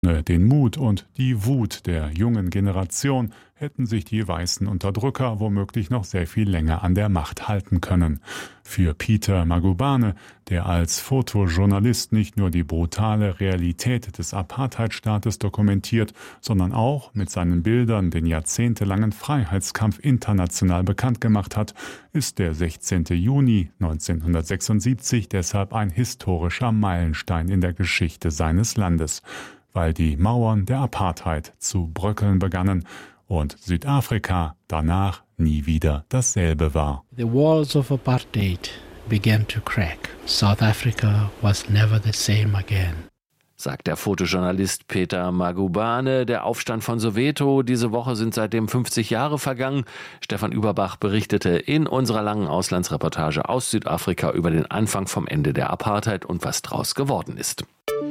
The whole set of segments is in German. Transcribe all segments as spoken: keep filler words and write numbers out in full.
Den Mut und die Wut der jungen Generation hätten sich die weißen Unterdrücker womöglich noch sehr viel länger an der Macht halten können. Für Peter Magubane, der als Fotojournalist nicht nur die brutale Realität des Apartheidstaates dokumentiert, sondern auch mit seinen Bildern den jahrzehntelangen Freiheitskampf international bekannt gemacht hat, ist der sechzehnte Juni neunzehnhundertsechsundsiebzig deshalb ein historischer Meilenstein in der Geschichte seines Landes, weil die Mauern der Apartheid zu bröckeln begannen und Südafrika danach nie wieder dasselbe war. The walls of apartheid began to crack. South Africa was never the same again. Sagt der Fotojournalist Peter Magubane. Der Aufstand von Soweto. Diese Woche sind seitdem fünfzig Jahre vergangen. Stefan Überbach berichtete in unserer langen Auslandsreportage aus Südafrika über den Anfang vom Ende der Apartheid und was draus geworden ist.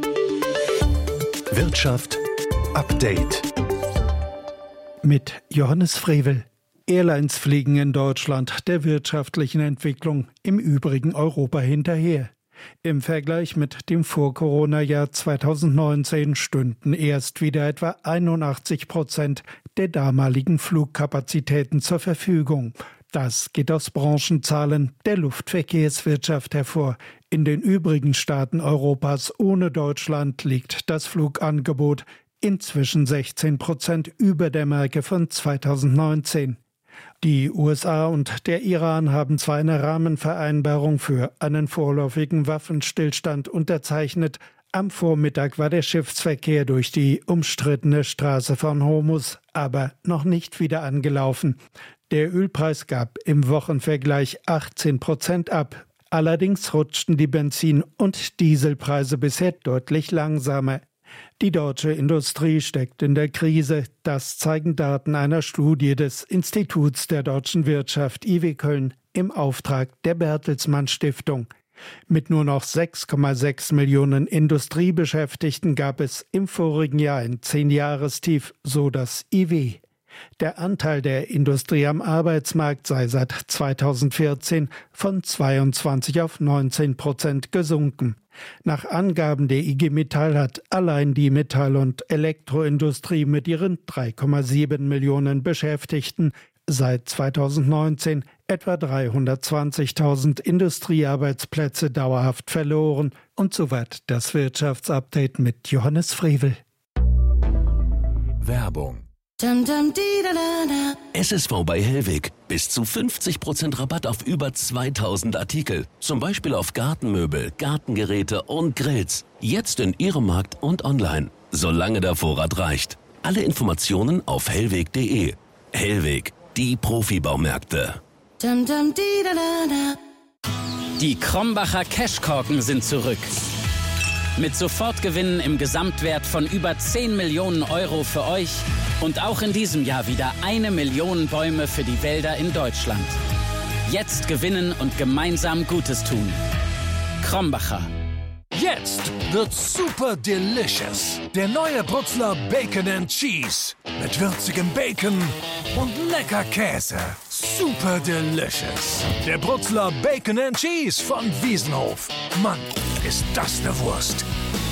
Wirtschaft Update mit Johannes Frevel. Airlines fliegen in Deutschland der wirtschaftlichen Entwicklung im übrigen Europa hinterher. Im Vergleich mit dem Vor-Corona-Jahr zweitausendneunzehn stünden erst wieder etwa einundachtzig Prozent der damaligen Flugkapazitäten zur Verfügung. Das geht aus Branchenzahlen der Luftverkehrswirtschaft hervor. In den übrigen Staaten Europas ohne Deutschland liegt das Flugangebot inzwischen sechzehn Prozent über der Marke von zweitausendneunzehn. Die U S A und der Iran haben zwar eine Rahmenvereinbarung für einen vorläufigen Waffenstillstand unterzeichnet. Am Vormittag war der Schiffsverkehr durch die umstrittene Straße von Hormuz aber noch nicht wieder angelaufen. Der Ölpreis gab im Wochenvergleich achtzehn Prozent ab. Allerdings rutschten die Benzin- und Dieselpreise bisher deutlich langsamer. Die deutsche Industrie steckt in der Krise. Das zeigen Daten einer Studie des Instituts der deutschen Wirtschaft I W Köln im Auftrag der Bertelsmann Stiftung. Mit nur noch sechs Komma sechs Millionen Industriebeschäftigten gab es im vorigen Jahr ein Zehnjahrestief, so das I W. Der Anteil der Industrie am Arbeitsmarkt sei seit zweitausendvierzehn von zweiundzwanzig auf neunzehn Prozent gesunken. Nach Angaben der I G Metall hat allein die Metall- und Elektroindustrie mit ihren drei Komma sieben Millionen Beschäftigten seit zweitausendneunzehn etwa dreihundertzwanzigtausend Industriearbeitsplätze dauerhaft verloren. Und soweit das Wirtschaftsupdate mit Johannes Frevel. Werbung. S S V bei Hellweg. Bis zu fünfzig Prozent Rabatt auf über zweitausend Artikel. Zum Beispiel auf Gartenmöbel, Gartengeräte und Grills. Jetzt in Ihrem Markt und online. Solange der Vorrat reicht. Alle Informationen auf hellweg punkt de. Hellweg, die Profibaumärkte. Die Krombacher Cashkorken sind zurück. Mit Sofortgewinnen im Gesamtwert von über zehn Millionen Euro für euch und auch in diesem Jahr wieder eine Million Bäume für die Wälder in Deutschland. Jetzt gewinnen und gemeinsam Gutes tun. Krombacher. Jetzt wird's super delicious. Der neue Brutzler Bacon and Cheese. Mit würzigem Bacon und lecker Käse. Super delicious. Der Brutzler Bacon and Cheese von Wiesenhof. Mann, ist das eine Wurst.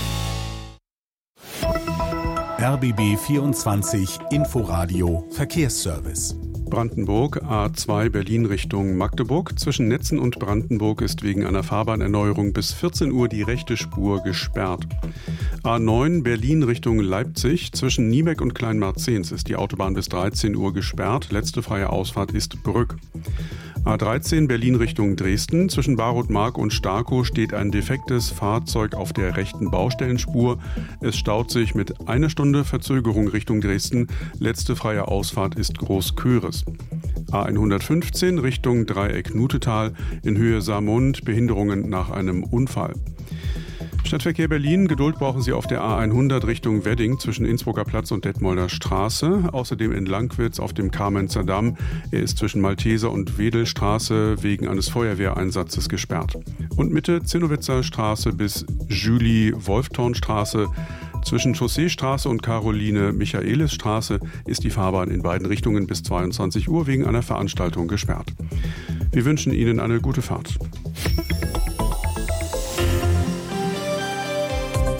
R B B vierundzwanzig Inforadio Verkehrsservice. Brandenburg, A zwei Berlin Richtung Magdeburg. Zwischen Netzen und Brandenburg ist wegen einer Fahrbahnerneuerung bis vierzehn Uhr die rechte Spur gesperrt. A neun Berlin Richtung Leipzig. Zwischen Niebeck und Kleinmarzens ist die Autobahn bis dreizehn Uhr gesperrt. Letzte freie Ausfahrt ist Brück. A dreizehn Berlin Richtung Dresden. Zwischen Barotmark und Starkow steht ein defektes Fahrzeug auf der rechten Baustellenspur. Es staut sich mit einer Stunde Verzögerung Richtung Dresden. Letzte freie Ausfahrt ist Großköris. A hundertfünfzehn Richtung Dreieck Nutetal. In Höhe Saarmund Behinderungen nach einem Unfall. Stadtverkehr Berlin. Geduld brauchen Sie auf der A hundert Richtung Wedding zwischen Innsbrucker Platz und Detmolder Straße. Außerdem in Langwitz auf dem Kamenzer Damm. Er ist zwischen Malteser und Wedelstraße wegen eines Feuerwehreinsatzes gesperrt. Und Mitte Zinnowitzer Straße bis Julie-Wolftorn-Straße. Zwischen Chausseestraße und Caroline-Michaelis-Straße ist die Fahrbahn in beiden Richtungen bis zweiundzwanzig Uhr wegen einer Veranstaltung gesperrt. Wir wünschen Ihnen eine gute Fahrt.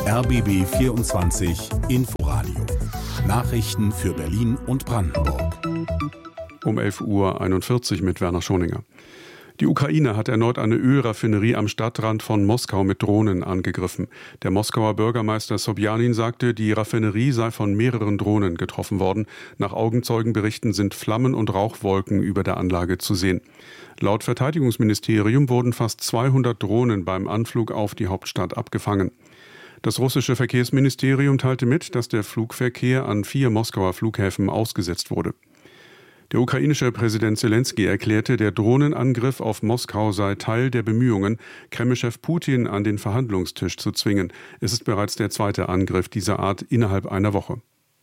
R B B vierundzwanzig Inforadio. Nachrichten für Berlin und Brandenburg. Um elf Uhr einundvierzig mit Werner Schoninger. Die Ukraine hat erneut eine Ölraffinerie am Stadtrand von Moskau mit Drohnen angegriffen. Der Moskauer Bürgermeister Sobjanin sagte, die Raffinerie sei von mehreren Drohnen getroffen worden. Nach Augenzeugenberichten sind Flammen und Rauchwolken über der Anlage zu sehen. Laut Verteidigungsministerium wurden fast zweihundert Drohnen beim Anflug auf die Hauptstadt abgefangen. Das russische Verkehrsministerium teilte mit, dass der Flugverkehr an vier Moskauer Flughäfen ausgesetzt wurde. Der ukrainische Präsident Selenskyj erklärte, der Drohnenangriff auf Moskau sei Teil der Bemühungen, Kremlchef Putin an den Verhandlungstisch zu zwingen. Es ist bereits der zweite Angriff dieser Art innerhalb einer Woche.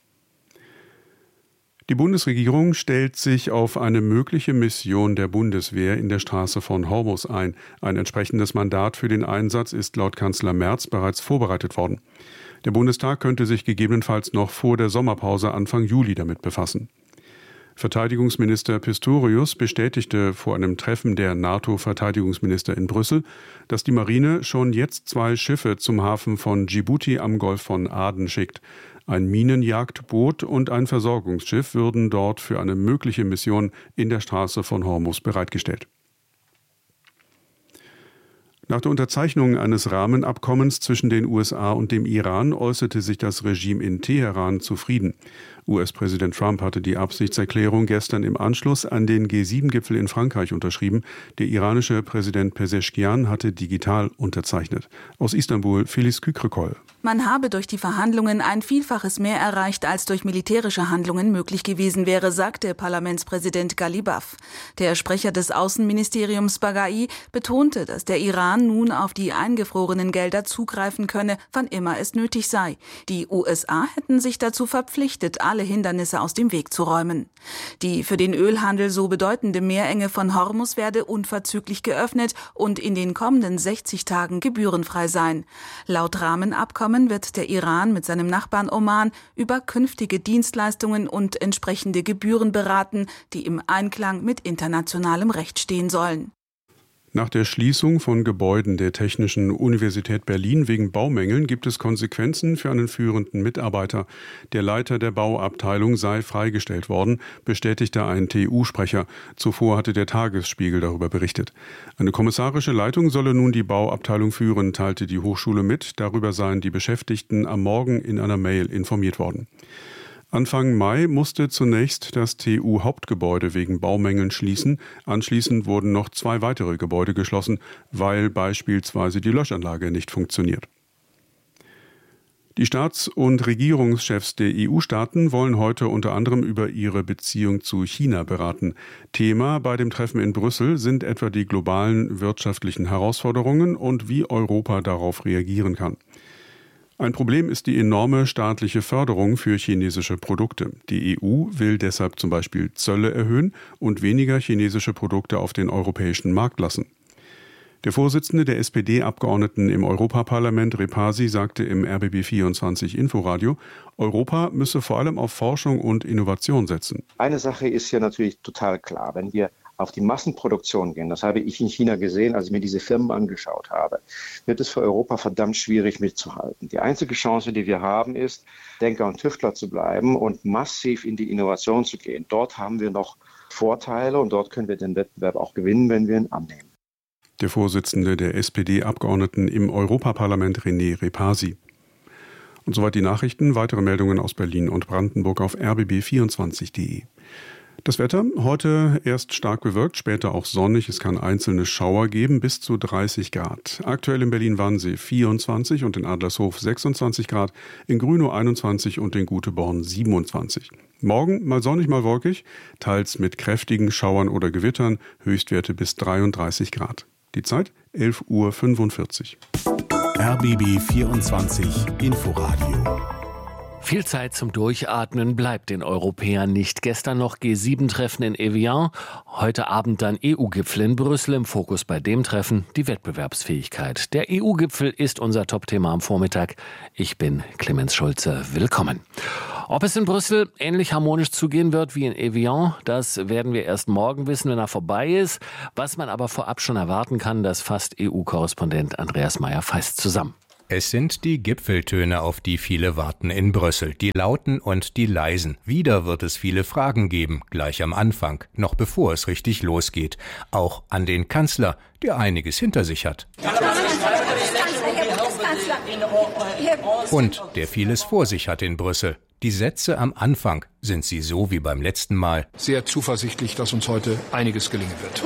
Die Bundesregierung stellt sich auf eine mögliche Mission der Bundeswehr in der Straße von Hormuz ein. Ein entsprechendes Mandat für den Einsatz ist laut Kanzler Merz bereits vorbereitet worden. Der Bundestag könnte sich gegebenenfalls noch vor der Sommerpause Anfang Juli damit befassen. Verteidigungsminister Pistorius bestätigte vor einem Treffen der NATO-Verteidigungsminister in Brüssel, dass die Marine schon jetzt zwei Schiffe zum Hafen von Djibouti am Golf von Aden schickt. Ein Minenjagdboot und ein Versorgungsschiff würden dort für eine mögliche Mission in der Straße von Hormuz bereitgestellt. Nach der Unterzeichnung eines Rahmenabkommens zwischen den U S A und dem Iran äußerte sich das Regime in Teheran zufrieden. U S-Präsident Trump hatte die Absichtserklärung gestern im Anschluss an den G sieben Gipfel in Frankreich unterschrieben. Der iranische Präsident Pezeshkian hatte digital unterzeichnet. Aus Istanbul Felice Kükrikol. Man habe durch die Verhandlungen ein Vielfaches mehr erreicht, als durch militärische Handlungen möglich gewesen wäre, sagte Parlamentspräsident Ghalibaf. Der Sprecher des Außenministeriums Baghai betonte, dass der Iran nun auf die eingefrorenen Gelder zugreifen könne, wann immer es nötig sei. Die U S A hätten sich dazu verpflichtet, alle Hindernisse aus dem Weg zu räumen. Die für den Ölhandel so bedeutende Meerenge von Hormuz werde unverzüglich geöffnet und in den kommenden sechzig Tagen gebührenfrei sein. Laut Rahmenabkommen wird der Iran mit seinem Nachbarn Oman über künftige Dienstleistungen und entsprechende Gebühren beraten, die im Einklang mit internationalem Recht stehen sollen. Nach der Schließung von Gebäuden der Technischen Universität Berlin wegen Baumängeln gibt es Konsequenzen für einen führenden Mitarbeiter. Der Leiter der Bauabteilung sei freigestellt worden, bestätigte ein T U-Sprecher. Zuvor hatte der Tagesspiegel darüber berichtet. Eine kommissarische Leitung solle nun die Bauabteilung führen, teilte die Hochschule mit. Darüber seien die Beschäftigten am Morgen in einer Mail informiert worden. Anfang Mai musste zunächst das T U-Hauptgebäude wegen Baumängeln schließen. Anschließend wurden noch zwei weitere Gebäude geschlossen, weil beispielsweise die Löschanlage nicht funktioniert. Die Staats- und Regierungschefs der E U-Staaten wollen heute unter anderem über ihre Beziehung zu China beraten. Thema bei dem Treffen in Brüssel sind etwa die globalen wirtschaftlichen Herausforderungen und wie Europa darauf reagieren kann. Ein Problem ist die enorme staatliche Förderung für chinesische Produkte. Die E U will deshalb zum Beispiel Zölle erhöhen und weniger chinesische Produkte auf den europäischen Markt lassen. Der Vorsitzende der S P D-Abgeordneten im Europaparlament, Repasi, sagte im R B B vierundzwanzig Inforadio, Europa müsse vor allem auf Forschung und Innovation setzen. Eine Sache ist ja natürlich total klar, wenn wir auf die Massenproduktion gehen, das habe ich in China gesehen, als ich mir diese Firmen angeschaut habe, wird es für Europa verdammt schwierig mitzuhalten. Die einzige Chance, die wir haben, ist, Denker und Tüftler zu bleiben und massiv in die Innovation zu gehen. Dort haben wir noch Vorteile und dort können wir den Wettbewerb auch gewinnen, wenn wir ihn annehmen. Der Vorsitzende der S P D-Abgeordneten im Europaparlament, René Repasi. Und soweit die Nachrichten. Weitere Meldungen aus Berlin und Brandenburg auf r b b vierundzwanzig punkt de. Das Wetter heute erst stark bewölkt, später auch sonnig. Es kann einzelne Schauer geben, bis zu dreißig Grad. Aktuell in Berlin-Wannsee vierundzwanzig und in Adlershof sechsundzwanzig Grad, in Grünow einundzwanzig und in Güteborn siebenundzwanzig. Morgen mal sonnig, mal wolkig, teils mit kräftigen Schauern oder Gewittern, Höchstwerte bis dreiunddreißig Grad. Die Zeit elf Uhr fünfundvierzig. R B B vierundzwanzig Inforadio. Viel Zeit zum Durchatmen bleibt den Europäern nicht. Gestern noch G sieben Treffen in Evian, heute Abend dann E U-Gipfel in Brüssel. Im Fokus bei dem Treffen die Wettbewerbsfähigkeit. Der E U-Gipfel ist unser Top-Thema am Vormittag. Ich bin Clemens Schulze. Willkommen. Ob es in Brüssel ähnlich harmonisch zugehen wird wie in Evian, das werden wir erst morgen wissen, wenn er vorbei ist. Was man aber vorab schon erwarten kann, das fasst E U-Korrespondent Andreas Meyer-Feist zusammen. Es sind die Gipfeltöne, auf die viele warten in Brüssel, die lauten und die leisen. Wieder wird es viele Fragen geben, gleich am Anfang, noch bevor es richtig losgeht. Auch an den Kanzler, der einiges hinter sich hat. Und der vieles vor sich hat in Brüssel. Die Sätze am Anfang, sind sie so wie beim letzten Mal? Sehr zuversichtlich, dass uns heute einiges gelingen wird.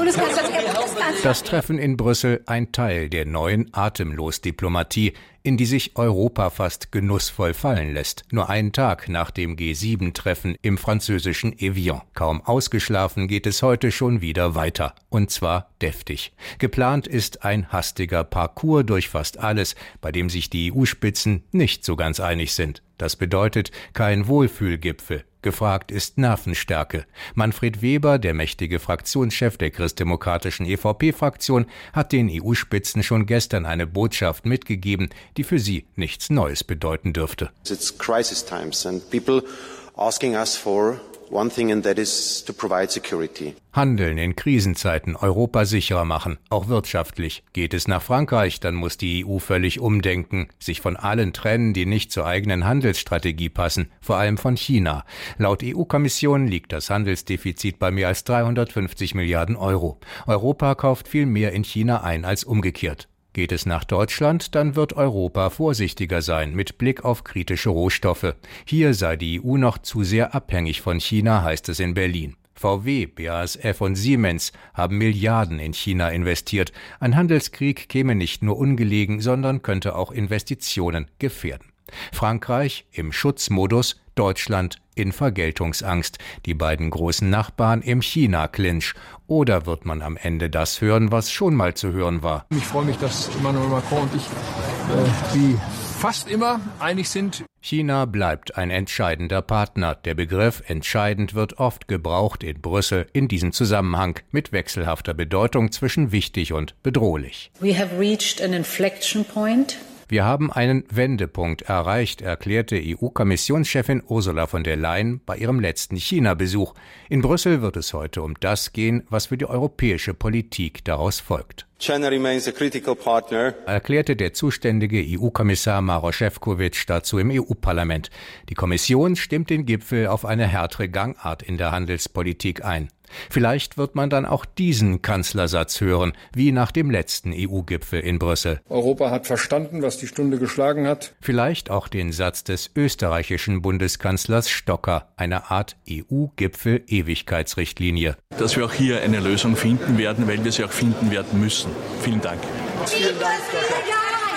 Das Treffen in Brüssel ein Teil der neuen Atemlos-Diplomatie, in die sich Europa fast genussvoll fallen lässt. Nur einen Tag nach dem G sieben Treffen im französischen Evian. Kaum ausgeschlafen geht es heute schon wieder weiter. Und zwar deftig. Geplant ist ein hastiger Parcours durch fast alles, bei dem sich die E U-Spitzen nicht so ganz einig sind. Das bedeutet kein Wohlfühlgipfel. Gefragt ist Nervenstärke. Manfred Weber, der mächtige Fraktionschef der christdemokratischen E V P-Fraktion, hat den E U-Spitzen schon gestern eine Botschaft mitgegeben, die für sie nichts Neues bedeuten dürfte. It's crisis times and people asking us for one thing, and that is to provide security. Handeln in Krisenzeiten, Europa sicherer machen, auch wirtschaftlich. Geht es nach Frankreich, dann muss die E U völlig umdenken, sich von allen trennen, die nicht zur eigenen Handelsstrategie passen, vor allem von China. Laut E U-Kommission liegt das Handelsdefizit bei mehr als dreihundertfünfzig Milliarden Euro. Europa kauft viel mehr in China ein als umgekehrt. Geht es nach Deutschland, dann wird Europa vorsichtiger sein mit Blick auf kritische Rohstoffe. Hier sei die E U noch zu sehr abhängig von China, heißt es in Berlin. V W, B A S F und Siemens haben Milliarden in China investiert. Ein Handelskrieg käme nicht nur ungelegen, sondern könnte auch Investitionen gefährden. Frankreich im Schutzmodus, Deutschland in Vergeltungsangst, die beiden großen Nachbarn im China-Clinch. Oder wird man am Ende das hören, was schon mal zu hören war? Ich freue mich, dass Emmanuel Macron und ich äh, wie fast immer einig sind. China bleibt ein entscheidender Partner. Der Begriff entscheidend wird oft gebraucht in Brüssel in diesem Zusammenhang mit wechselhafter Bedeutung zwischen wichtig und bedrohlich. We have reached an inflection point. Wir haben einen Wendepunkt erreicht, erklärte E U-Kommissionschefin Ursula von der Leyen bei ihrem letzten China-Besuch. In Brüssel wird es heute um das gehen, was für die europäische Politik daraus folgt. China remains a critical partner, erklärte der zuständige E U-Kommissar Maroš Šefčovič dazu im E U-Parlament. Die Kommission stimmt den Gipfel auf eine härtere Gangart in der Handelspolitik ein. Vielleicht wird man dann auch diesen Kanzlersatz hören, wie nach dem letzten E U-Gipfel in Brüssel. Europa hat verstanden, was die Stunde geschlagen hat. Vielleicht auch den Satz des österreichischen Bundeskanzlers Stocker, eine Art E U-Gipfel-Ewigkeitsrichtlinie. Dass wir auch hier eine Lösung finden werden, weil wir sie auch finden werden müssen. Vielen Dank. Vielen Dank, Stocker.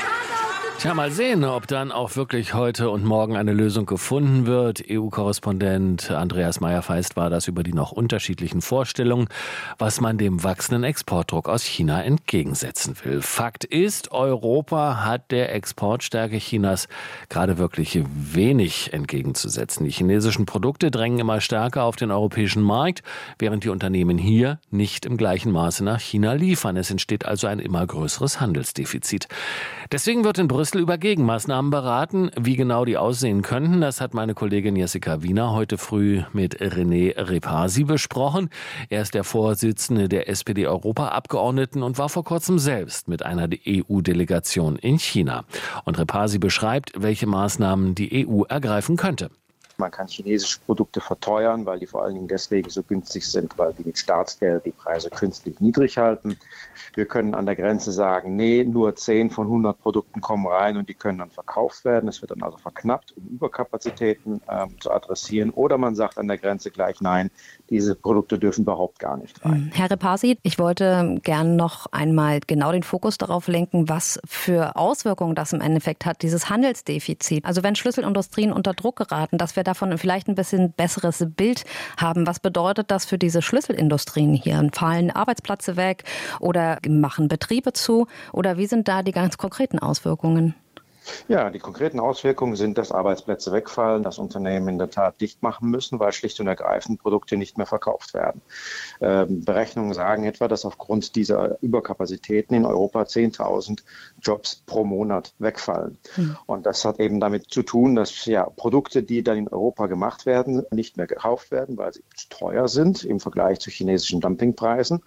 Tja, mal sehen, ob dann auch wirklich heute und morgen eine Lösung gefunden wird. E U-Korrespondent Andreas Meyer-Feist war das über die noch unterschiedlichen Vorstellungen, was man dem wachsenden Exportdruck aus China entgegensetzen will. Fakt ist, Europa hat der Exportstärke Chinas gerade wirklich wenig entgegenzusetzen. Die chinesischen Produkte drängen immer stärker auf den europäischen Markt, während die Unternehmen hier nicht im gleichen Maße nach China liefern. Es entsteht also ein immer größeres Handelsdefizit. Deswegen wird in Brüssel über Gegenmaßnahmen beraten. Wie genau die aussehen könnten, das hat meine Kollegin Jessica Wiener heute früh mit René Repasi besprochen. Er ist der Vorsitzende der S P D-Europaabgeordneten und war vor kurzem selbst mit einer E U-Delegation in China. Und Repasi beschreibt, welche Maßnahmen die E U ergreifen könnte. Man kann chinesische Produkte verteuern, weil die vor allen Dingen deswegen so günstig sind, weil die mit Staatsgeld die Preise künstlich niedrig halten. Wir können an der Grenze sagen, nee, nur zehn von hundert Produkten kommen rein und die können dann verkauft werden. Es wird dann also verknappt, um Überkapazitäten ähm, zu adressieren. Oder man sagt an der Grenze gleich, nein, diese Produkte dürfen überhaupt gar nicht rein. Herr Repasi, ich wollte gern noch einmal genau den Fokus darauf lenken, was für Auswirkungen das im Endeffekt hat, dieses Handelsdefizit. Also wenn Schlüsselindustrien unter Druck geraten, dass wir davon vielleicht ein bisschen besseres Bild haben. Was bedeutet das für diese Schlüsselindustrien hier? Fallen Arbeitsplätze weg oder machen Betriebe zu? Oder wie sind da die ganz konkreten Auswirkungen? Ja, die konkreten Auswirkungen sind, dass Arbeitsplätze wegfallen, dass Unternehmen in der Tat dicht machen müssen, weil schlicht und ergreifend Produkte nicht mehr verkauft werden. Ähm, Berechnungen sagen etwa, dass aufgrund dieser Überkapazitäten in Europa zehntausend Jobs pro Monat wegfallen. Mhm. Und das hat eben damit zu tun, dass ja, Produkte, die dann in Europa gemacht werden, nicht mehr gekauft werden, weil sie zu teuer sind im Vergleich zu chinesischen Dumpingpreisen.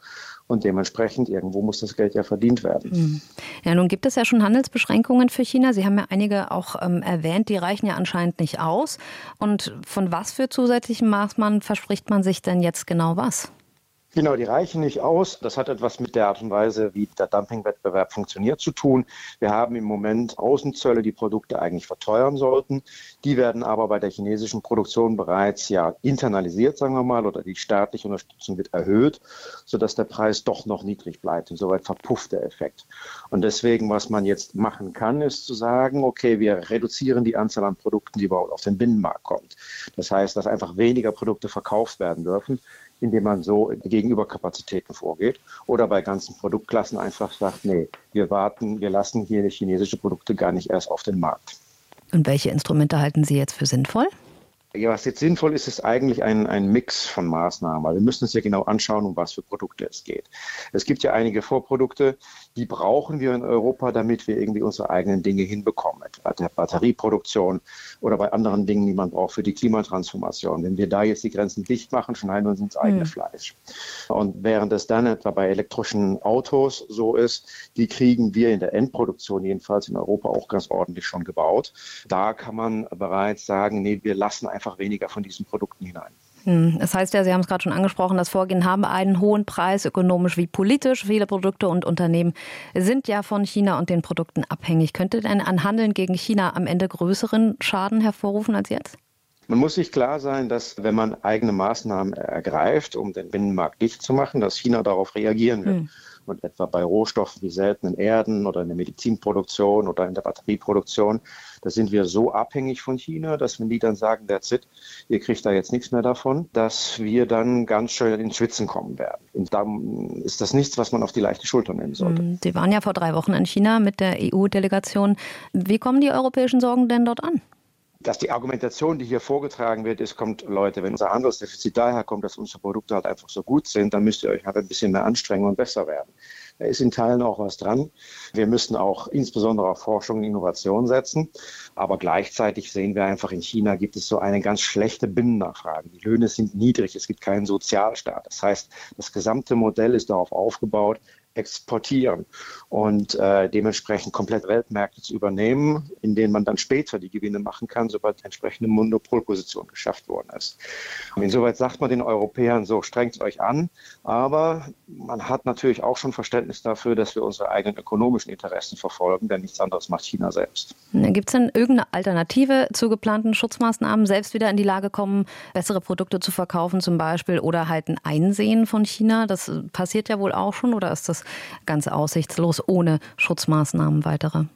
Und dementsprechend, irgendwo muss das Geld ja verdient werden. Ja, nun gibt es ja schon Handelsbeschränkungen für China. Sie haben ja einige auch ähm, erwähnt, die reichen ja anscheinend nicht aus. Und von was für zusätzlichen Maßnahmen verspricht man sich denn jetzt genau was? Genau, die reichen nicht aus. Das hat etwas mit der Art und Weise, wie der Dumpingwettbewerb funktioniert, zu tun. Wir haben im Moment Außenzölle, die Produkte eigentlich verteuern sollten. Die werden aber bei der chinesischen Produktion bereits ja internalisiert, sagen wir mal, oder die staatliche Unterstützung wird erhöht, sodass der Preis doch noch niedrig bleibt. Insoweit verpufft der Effekt. Und deswegen, was man jetzt machen kann, ist zu sagen, okay, wir reduzieren die Anzahl an Produkten, die überhaupt auf den Binnenmarkt kommt. Das heißt, dass einfach weniger Produkte verkauft werden dürfen, indem man so gegen Überkapazitäten vorgeht oder bei ganzen Produktklassen einfach sagt, nee, wir warten, wir lassen hier chinesische Produkte gar nicht erst auf den Markt. Und welche Instrumente halten Sie jetzt für sinnvoll? Ja, was jetzt sinnvoll ist, ist eigentlich ein, ein Mix von Maßnahmen. Wir müssen uns ja genau anschauen, um was für Produkte es geht. Es gibt ja einige Vorprodukte, die brauchen wir in Europa, damit wir irgendwie unsere eigenen Dinge hinbekommen. Etwa der Batterieproduktion oder bei anderen Dingen, die man braucht für die Klimatransformation. Wenn wir da jetzt die Grenzen dicht machen, schneiden wir uns ins eigene mhm. Fleisch. Und während es dann etwa bei elektrischen Autos so ist, die kriegen wir in der Endproduktion jedenfalls in Europa auch ganz ordentlich schon gebaut. Da kann man bereits sagen, nee, wir lassen einfach einfach weniger von diesen Produkten hinein. Das heißt ja, Sie haben es gerade schon angesprochen, das Vorgehen haben einen hohen Preis, ökonomisch wie politisch. Viele Produkte und Unternehmen sind ja von China und den Produkten abhängig. Könnte denn ein Handeln gegen China am Ende größeren Schaden hervorrufen als jetzt? Man muss sich klar sein, dass wenn man eigene Maßnahmen ergreift, um den Binnenmarkt dicht zu machen, dass China darauf reagieren wird. Hm. Und etwa bei Rohstoffen wie seltenen Erden oder in der Medizinproduktion oder in der Batterieproduktion, da sind wir so abhängig von China, dass wenn die dann sagen, that's it, ihr kriegt da jetzt nichts mehr davon, dass wir dann ganz schön ins Schwitzen kommen werden. Und da ist das nichts, was man auf die leichte Schulter nehmen sollte. Sie waren ja vor drei Wochen in China mit der E U-Delegation. Wie kommen die europäischen Sorgen denn dort an? Dass die Argumentation, die hier vorgetragen wird, ist, kommt, Leute, wenn unser Handelsdefizit daher kommt, dass unsere Produkte halt einfach so gut sind, dann müsst ihr euch halt ein bisschen mehr anstrengen und besser werden. Da ist in Teilen auch was dran. Wir müssen auch insbesondere auf Forschung und Innovation setzen. Aber gleichzeitig sehen wir einfach, in China gibt es so eine ganz schlechte Binnennachfrage. Die Löhne sind niedrig, es gibt keinen Sozialstaat. Das heißt, das gesamte Modell ist darauf aufgebaut, exportieren und äh, dementsprechend komplett Weltmärkte zu übernehmen, in denen man dann später die Gewinne machen kann, sobald entsprechende Monopolposition geschafft worden ist. Und insoweit sagt man den Europäern so, strengt euch an, aber man hat natürlich auch schon Verständnis dafür, dass wir unsere eigenen ökonomischen Interessen verfolgen, denn nichts anderes macht China selbst. Gibt es denn irgendeine Alternative zu geplanten Schutzmaßnahmen, selbst wieder in die Lage kommen, bessere Produkte zu verkaufen zum Beispiel oder halt ein Einsehen von China? Das passiert ja wohl auch schon, oder ist das ganz aussichtslos ohne Schutzmaßnahmen weitere?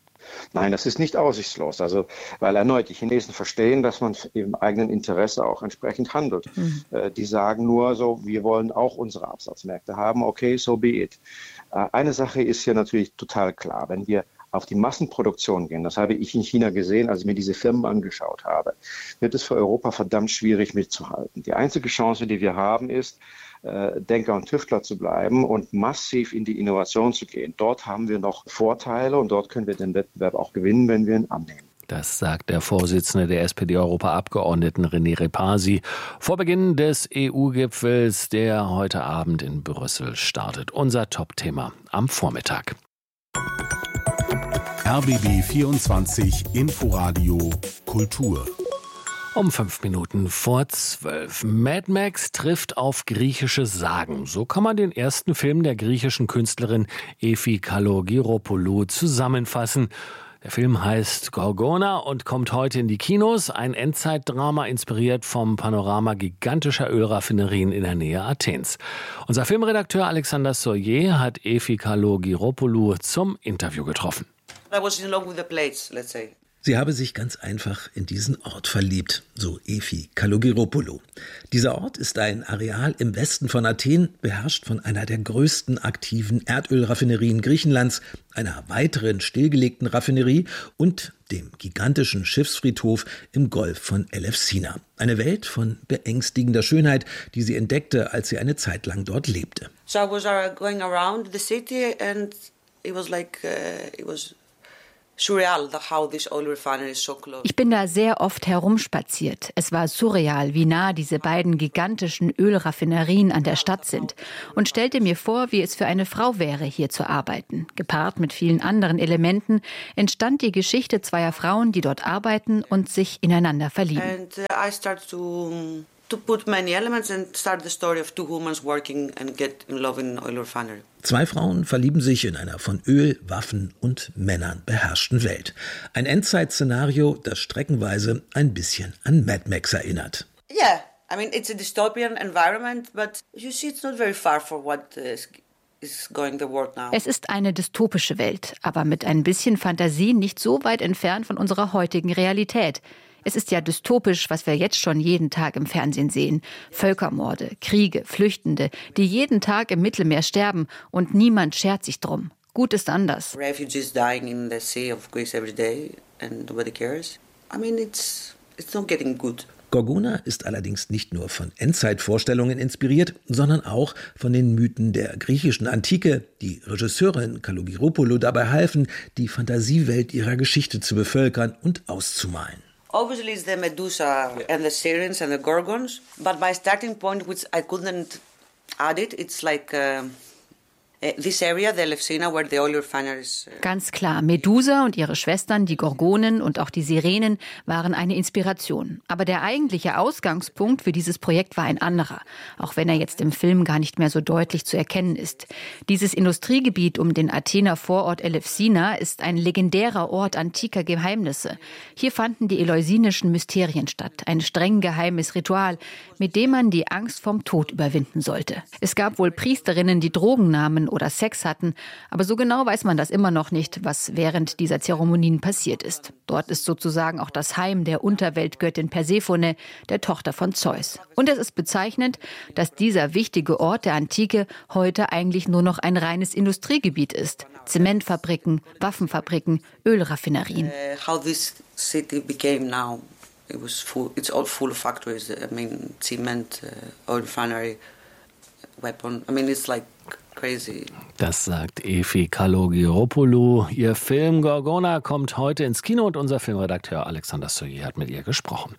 Nein, das ist nicht aussichtslos. Also, weil erneut die Chinesen verstehen, dass man im eigenen Interesse auch entsprechend handelt. Mhm. Äh, die sagen nur so, wir wollen auch unsere Absatzmärkte haben. Okay, so be it. Äh, eine Sache ist hier natürlich total klar. Wenn wir auf die Massenproduktion gehen, das habe ich in China gesehen, als ich mir diese Firmen angeschaut habe, wird es für Europa verdammt schwierig mitzuhalten. Die einzige Chance, die wir haben, ist, Denker und Tüftler zu bleiben und massiv in die Innovation zu gehen. Dort haben wir noch Vorteile und dort können wir den Wettbewerb auch gewinnen, wenn wir ihn annehmen. Das sagt der Vorsitzende der S P D-Europaabgeordneten René Repasi vor Beginn des E U-Gipfels, der heute Abend in Brüssel startet. Unser Top-Thema am Vormittag. R B B vierundzwanzig Inforadio Kultur. Um fünf Minuten vor zwölf. Mad Max trifft auf griechische Sagen. So kann man den ersten Film der griechischen Künstlerin Efi Kalogiropoulou zusammenfassen. Der Film heißt Gorgona und kommt heute in die Kinos. Ein Endzeitdrama inspiriert vom Panorama gigantischer Ölraffinerien in der Nähe Athens. Unser Filmredakteur Alexander Soyer hat Efi Kalogiropoulou zum Interview getroffen. I was in love with the place, let's say. Sie habe sich ganz einfach in diesen Ort verliebt, so Efi Kalogiropoulou. Dieser Ort ist ein Areal im Westen von Athen, beherrscht von einer der größten aktiven Erdölraffinerien Griechenlands, einer weiteren stillgelegten Raffinerie und dem gigantischen Schiffsfriedhof im Golf von Elefsina. Eine Welt von beängstigender Schönheit, die sie entdeckte, als sie eine Zeit lang dort lebte. So I was going around the city and it was like uh, it was Ich bin da sehr oft herumspaziert. Es war surreal, wie nah diese beiden gigantischen Ölraffinerien an der Stadt sind. Und stellte mir vor, wie es für eine Frau wäre, hier zu arbeiten. Gepaart mit vielen anderen Elementen entstand die Geschichte zweier Frauen, die dort arbeiten und sich ineinander verlieben. And uh, I started to, to put many elements and start the story of two women working and get in love in oil refinery. Zwei Frauen verlieben sich in einer von Öl, Waffen und Männern beherrschten Welt. Ein Endzeit-Szenario, das streckenweise ein bisschen an Mad Max erinnert. Yeah, I mean it's a dystopian environment, but you see it's not very far from what is, is going the world now. Es ist eine dystopische Welt, aber mit ein bisschen Fantasie nicht so weit entfernt von unserer heutigen Realität. Es ist ja dystopisch, was wir jetzt schon jeden Tag im Fernsehen sehen. Völkermorde, Kriege, Flüchtende, die jeden Tag im Mittelmeer sterben und niemand schert sich drum. Gut ist anders. Refugees dying in the sea of Greece every day and nobody cares. I mean, it's it's not getting good. Gorgona ist allerdings nicht nur von Endzeitvorstellungen inspiriert, sondern auch von den Mythen der griechischen Antike, die Regisseurin Kalogiropoulou dabei halfen, die Fantasiewelt ihrer Geschichte zu bevölkern und auszumalen. Obviously, it's the Medusa and the Sirens and the Gorgons, but my starting point, which I couldn't add it, it's like uh, this area, the Elefsina, where the oil refineries. Ganz klar, Medusa und ihre Schwestern, die Gorgonen und auch die Sirenen, waren eine Inspiration. Aber der eigentliche Ausgangspunkt für dieses Projekt war ein anderer, auch wenn er jetzt im Film gar nicht mehr so deutlich zu erkennen ist. Dieses Industriegebiet um den Athener Vorort Elefsina ist ein legendärer Ort antiker Geheimnisse. Hier fanden die eleusinischen Mysterien statt, ein streng geheimes Ritual, mit dem man die Angst vom Tod überwinden sollte. Es gab wohl Priesterinnen, die Drogen nahmen oder Sex hatten, aber so genau weiß man das immer noch nicht, was während dieser Zeremonien passiert ist. Dort ist sozusagen auch das Heim der Unterweltgöttin Persephone, der Tochter von Zeus. Und es ist bezeichnend, dass dieser wichtige Ort der Antike heute eigentlich nur noch ein reines Industriegebiet ist. Zementfabriken, Waffenfabriken, Ölraffinerien. Uh, how this city became now. It was full, it's all full of factories. I mean, cement, uh, oil refinery, weapon. I mean, it's like crazy. Das sagt Efi Kalogiropoulou. Ihr Film Gorgona kommt heute ins Kino und unser Filmredakteur Alexander Soyer hat mit ihr gesprochen.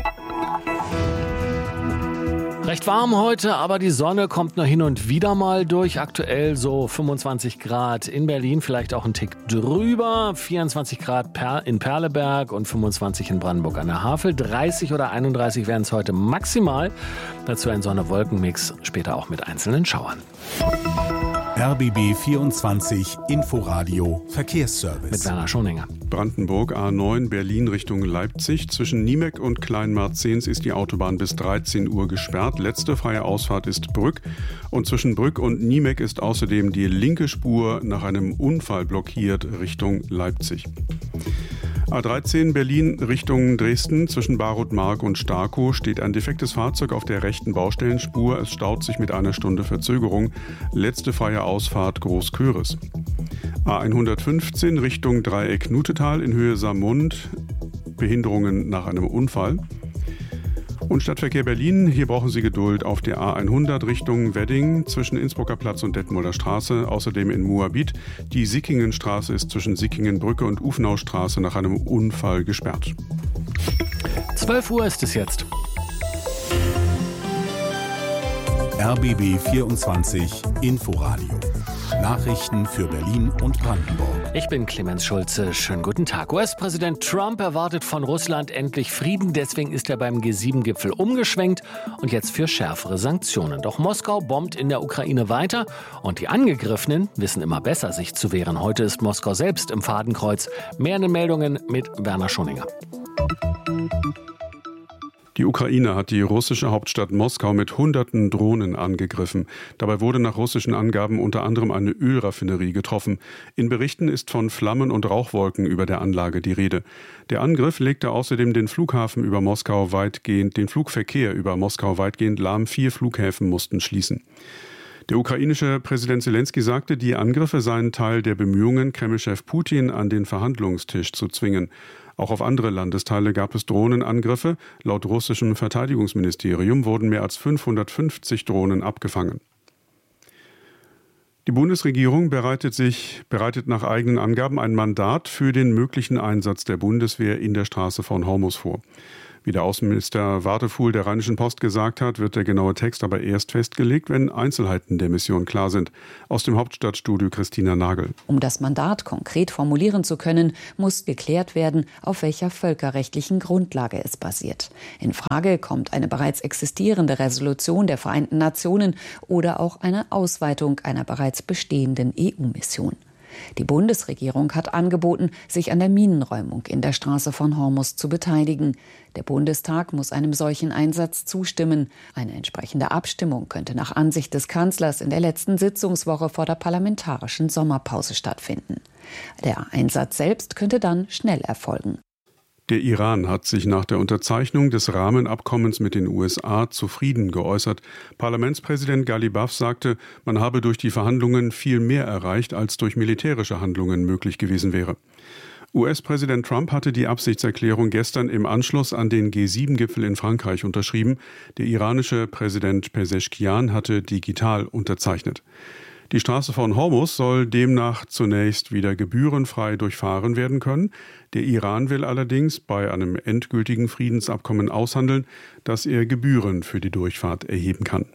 Recht warm heute, aber die Sonne kommt nur hin und wieder mal durch. Aktuell so fünfundzwanzig Grad in Berlin, vielleicht auch ein Tick drüber. vierundzwanzig Grad in Perleberg und fünfundzwanzig in Brandenburg an der Havel. dreißig oder einunddreißig werden es heute maximal. Dazu ein Sonne-Wolken-Mix, später auch mit einzelnen Schauern. R B B vierundzwanzig Inforadio Verkehrsservice. Mit Werner Schoninger. Brandenburg A neun Berlin Richtung Leipzig. Zwischen Niemek und Kleinmarzens ist die Autobahn bis dreizehn Uhr gesperrt. Letzte freie Ausfahrt ist Brück. Und zwischen Brück und Niemek ist außerdem die linke Spur nach einem Unfall blockiert Richtung Leipzig. A dreizehn Berlin Richtung Dresden. Zwischen Barutmark und Starkow steht ein defektes Fahrzeug auf der rechten Baustellenspur. Es staut sich mit einer Stunde Verzögerung. Letzte freie Ausfahrt Großköris. A hundertfünfzehn Richtung Dreieck Nutetal in Höhe Saarmund. Behinderungen nach einem Unfall. Und Stadtverkehr Berlin, hier brauchen Sie Geduld auf der A hundert Richtung Wedding zwischen Innsbrucker Platz und Detmolder Straße, außerdem in Moabit. Die Sickingenstraße ist zwischen Sickingenbrücke und Ufnaustraße nach einem Unfall gesperrt. zwölf Uhr ist es jetzt. R B B vierundzwanzig Inforadio. Nachrichten für Berlin und Brandenburg. Ich bin Clemens Schulze. Schönen guten Tag. U S-Präsident Trump erwartet von Russland endlich Frieden. Deswegen ist er beim G sieben Gipfel umgeschwenkt und jetzt für schärfere Sanktionen. Doch Moskau bombt in der Ukraine weiter und die Angegriffenen wissen immer besser, sich zu wehren. Heute ist Moskau selbst im Fadenkreuz. Mehr in den Meldungen mit Werner Schoninger. Die Ukraine hat die russische Hauptstadt Moskau mit hunderten Drohnen angegriffen. Dabei wurde nach russischen Angaben unter anderem eine Ölraffinerie getroffen. In Berichten ist von Flammen und Rauchwolken über der Anlage die Rede. Der Angriff legte außerdem den Flughafen über Moskau weitgehend, den Flugverkehr über Moskau weitgehend lahm. Vier Flughäfen mussten schließen. Der ukrainische Präsident Zelensky sagte, die Angriffe seien Teil der Bemühungen, Kremlchef Putin an den Verhandlungstisch zu zwingen. Auch auf andere Landesteile gab es Drohnenangriffe. Laut russischem Verteidigungsministerium wurden mehr als fünfhundertfünfzig Drohnen abgefangen. Die Bundesregierung bereitet sich, bereitet nach eigenen Angaben ein Mandat für den möglichen Einsatz der Bundeswehr in der Straße von Hormuz vor. Wie der Außenminister Wadefuhl der Rheinischen Post gesagt hat, wird der genaue Text aber erst festgelegt, wenn Einzelheiten der Mission klar sind. Aus dem Hauptstadtstudio Christina Nagel. Um das Mandat konkret formulieren zu können, muss geklärt werden, auf welcher völkerrechtlichen Grundlage es basiert. In Frage kommt eine bereits existierende Resolution der Vereinten Nationen oder auch eine Ausweitung einer bereits bestehenden E U-Mission. Die Bundesregierung hat angeboten, sich an der Minenräumung in der Straße von Hormuz zu beteiligen. Der Bundestag muss einem solchen Einsatz zustimmen. Eine entsprechende Abstimmung könnte nach Ansicht des Kanzlers in der letzten Sitzungswoche vor der parlamentarischen Sommerpause stattfinden. Der Einsatz selbst könnte dann schnell erfolgen. Der Iran hat sich nach der Unterzeichnung des Rahmenabkommens mit den U S A zufrieden geäußert. Parlamentspräsident Ghalibaf sagte, man habe durch die Verhandlungen viel mehr erreicht, als durch militärische Handlungen möglich gewesen wäre. U S-Präsident Trump hatte die Absichtserklärung gestern im Anschluss an den G sieben Gipfel in Frankreich unterschrieben. Der iranische Präsident Pezeshkian hatte digital unterzeichnet. Die Straße von Hormuz soll demnach zunächst wieder gebührenfrei durchfahren werden können. Der Iran will allerdings bei einem endgültigen Friedensabkommen aushandeln, dass er Gebühren für die Durchfahrt erheben kann.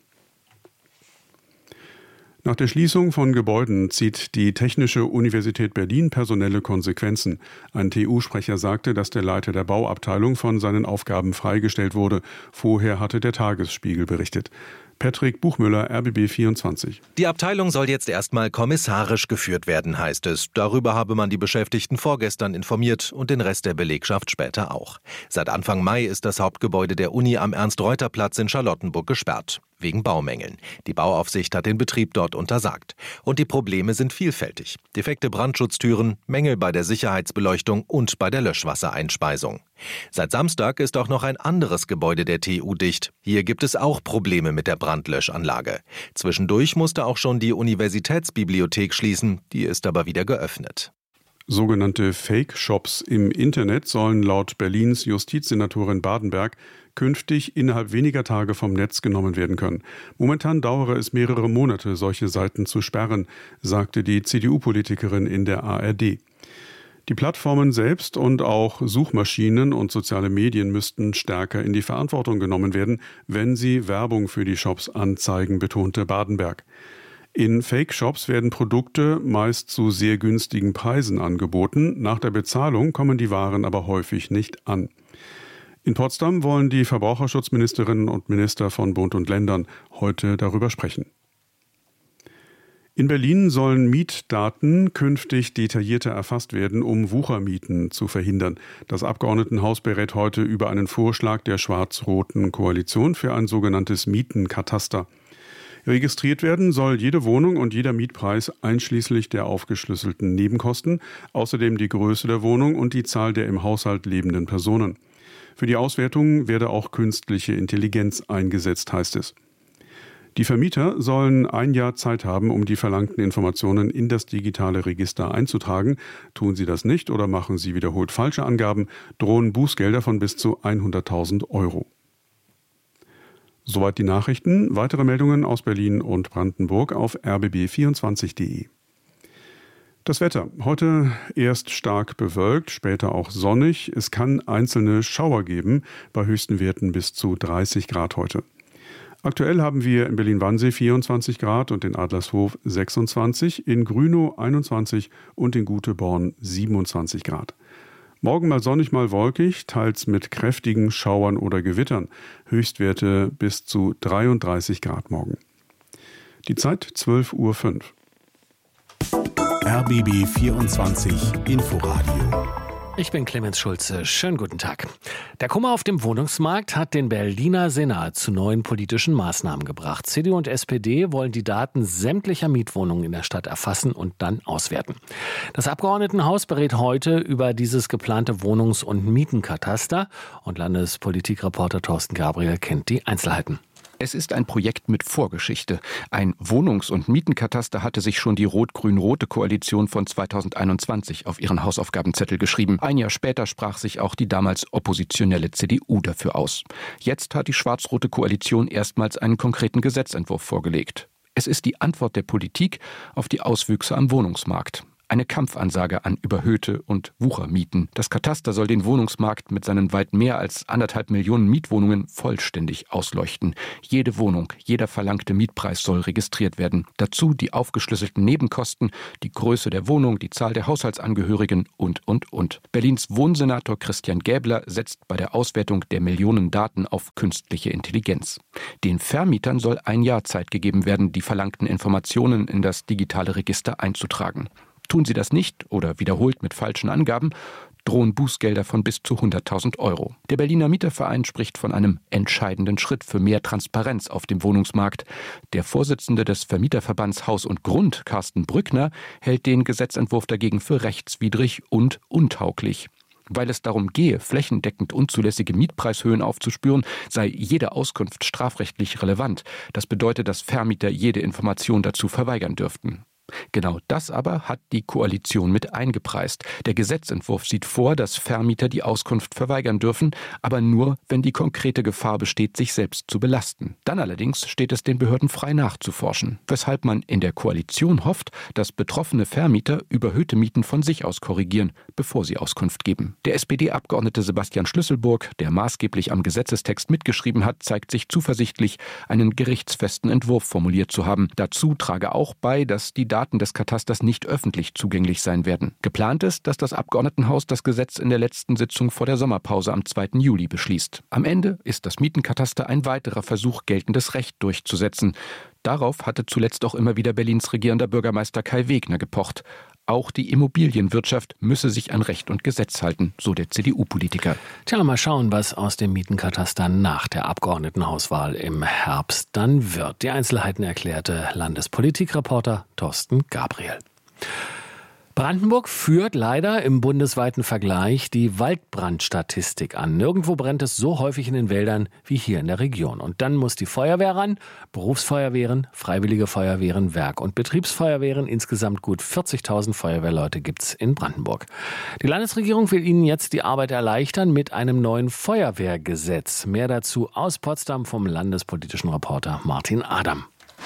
Nach der Schließung von Gebäuden zieht die Technische Universität Berlin personelle Konsequenzen. Ein T U-Sprecher sagte, dass der Leiter der Bauabteilung von seinen Aufgaben freigestellt wurde. Vorher hatte der Tagesspiegel berichtet. Patrick Buchmüller, R B B vierundzwanzig. Die Abteilung soll jetzt erstmal kommissarisch geführt werden, heißt es. Darüber habe man die Beschäftigten vorgestern informiert und den Rest der Belegschaft später auch. Seit Anfang Mai ist das Hauptgebäude der Uni am Ernst-Reuter-Platz in Charlottenburg gesperrt. Wegen Baumängeln. Die Bauaufsicht hat den Betrieb dort untersagt. Und die Probleme sind vielfältig. Defekte Brandschutztüren, Mängel bei der Sicherheitsbeleuchtung und bei der Löschwassereinspeisung. Seit Samstag ist auch noch ein anderes Gebäude der T U dicht. Hier gibt es auch Probleme mit der Brandlöschanlage. Zwischendurch musste auch schon die Universitätsbibliothek schließen, die ist aber wieder geöffnet. Sogenannte Fake-Shops im Internet sollen laut Berlins Justizsenatorin Badenberg künftig innerhalb weniger Tage vom Netz genommen werden können. Momentan dauere es mehrere Monate, solche Seiten zu sperren, sagte die C D U-Politikerin in der A R D. Die Plattformen selbst und auch Suchmaschinen und soziale Medien müssten stärker in die Verantwortung genommen werden, wenn sie Werbung für die Shops anzeigen, betonte Badenberg. In Fake-Shops werden Produkte meist zu sehr günstigen Preisen angeboten. Nach der Bezahlung kommen die Waren aber häufig nicht an. In Potsdam wollen die Verbraucherschutzministerinnen und Minister von Bund und Ländern heute darüber sprechen. In Berlin sollen Mietdaten künftig detaillierter erfasst werden, um Wuchermieten zu verhindern. Das Abgeordnetenhaus berät heute über einen Vorschlag der schwarz-roten Koalition für ein sogenanntes Mietenkataster. Registriert werden soll jede Wohnung und jeder Mietpreis einschließlich der aufgeschlüsselten Nebenkosten, außerdem die Größe der Wohnung und die Zahl der im Haushalt lebenden Personen. Für die Auswertung werde auch künstliche Intelligenz eingesetzt, heißt es. Die Vermieter sollen ein Jahr Zeit haben, um die verlangten Informationen in das digitale Register einzutragen. Tun sie das nicht oder machen sie wiederholt falsche Angaben, drohen Bußgelder von bis zu hunderttausend Euro. Soweit die Nachrichten. Weitere Meldungen aus Berlin und Brandenburg auf r b b vierundzwanzig punkt de. Das Wetter. Heute erst stark bewölkt, später auch sonnig. Es kann einzelne Schauer geben, bei höchsten Werten bis zu dreißig Grad heute. Aktuell haben wir in Berlin-Wannsee vierundzwanzig Grad und in Adlershof sechsundzwanzig, in Grünow einundzwanzig und in Guteborn siebenundzwanzig Grad. Morgen mal sonnig, mal wolkig, teils mit kräftigen Schauern oder Gewittern. Höchstwerte bis zu dreiunddreißig Grad morgen. Die Zeit zwölf Uhr fünf. R B B vierundzwanzig Inforadio. Ich bin Clemens Schulze. Schönen guten Tag. Der Kummer auf dem Wohnungsmarkt hat den Berliner Senat zu neuen politischen Maßnahmen gebracht. C D U und S P D wollen die Daten sämtlicher Mietwohnungen in der Stadt erfassen und dann auswerten. Das Abgeordnetenhaus berät heute über dieses geplante Wohnungs- und Mietenkataster und Landespolitikreporter Thorsten Gabriel kennt die Einzelheiten. Es ist ein Projekt mit Vorgeschichte. Ein Wohnungs- und Mietenkataster hatte sich schon die rot-grün-rote Koalition von zweitausendeinundzwanzig auf ihren Hausaufgabenzettel geschrieben. Ein Jahr später sprach sich auch die damals oppositionelle C D U dafür aus. Jetzt hat die schwarz-rote Koalition erstmals einen konkreten Gesetzentwurf vorgelegt. Es ist die Antwort der Politik auf die Auswüchse am Wohnungsmarkt. Eine Kampfansage an überhöhte und Wuchermieten. Das Kataster soll den Wohnungsmarkt mit seinen weit mehr als anderthalb Millionen Mietwohnungen vollständig ausleuchten. Jede Wohnung, jeder verlangte Mietpreis soll registriert werden. Dazu die aufgeschlüsselten Nebenkosten, die Größe der Wohnung, die Zahl der Haushaltsangehörigen und, und, und. Berlins Wohnsenator Christian Gäbler setzt bei der Auswertung der Millionen Daten auf künstliche Intelligenz. Den Vermietern soll ein Jahr Zeit gegeben werden, die verlangten Informationen in das digitale Register einzutragen. Tun sie das nicht oder wiederholt mit falschen Angaben, drohen Bußgelder von bis zu hunderttausend Euro. Der Berliner Mieterverein spricht von einem entscheidenden Schritt für mehr Transparenz auf dem Wohnungsmarkt. Der Vorsitzende des Vermieterverbands Haus und Grund, Carsten Brückner, hält den Gesetzentwurf dagegen für rechtswidrig und untauglich. Weil es darum gehe, flächendeckend unzulässige Mietpreishöhen aufzuspüren, sei jede Auskunft strafrechtlich relevant. Das bedeutet, dass Vermieter jede Information dazu verweigern dürften. Genau das aber hat die Koalition mit eingepreist. Der Gesetzentwurf sieht vor, dass Vermieter die Auskunft verweigern dürfen, aber nur, wenn die konkrete Gefahr besteht, sich selbst zu belasten. Dann allerdings steht es den Behörden frei nachzuforschen, weshalb man in der Koalition hofft, dass betroffene Vermieter überhöhte Mieten von sich aus korrigieren, bevor sie Auskunft geben. Der S P D-Abgeordnete Sebastian Schlüsselburg, der maßgeblich am Gesetzestext mitgeschrieben hat, zeigt sich zuversichtlich, einen gerichtsfesten Entwurf formuliert zu haben. Dazu trage auch bei, dass die Daten des Katasters nicht öffentlich zugänglich sein werden. Geplant ist, dass das Abgeordnetenhaus das Gesetz in der letzten Sitzung vor der Sommerpause am zweiten Juli beschließt. Am Ende ist das Mietenkataster ein weiterer Versuch, geltendes Recht durchzusetzen. Darauf hatte zuletzt auch immer wieder Berlins regierender Bürgermeister Kai Wegner gepocht. Auch die Immobilienwirtschaft müsse sich an Recht und Gesetz halten, so der C D U-Politiker. Tja, mal schauen, was aus dem Mietenkataster nach der Abgeordnetenhauswahl im Herbst dann wird. Die Einzelheiten erklärte Landespolitikreporter Thorsten Gabriel. Brandenburg führt leider im bundesweiten Vergleich die Waldbrandstatistik an. Nirgendwo brennt es so häufig in den Wäldern wie hier in der Region. Und dann muss die Feuerwehr ran, Berufsfeuerwehren, Freiwillige Feuerwehren, Werk- und Betriebsfeuerwehren. Insgesamt gut vierzigtausend Feuerwehrleute gibt's in Brandenburg. Die Landesregierung will ihnen jetzt die Arbeit erleichtern mit einem neuen Feuerwehrgesetz. Mehr dazu aus Potsdam vom landespolitischen Reporter Martin Adam.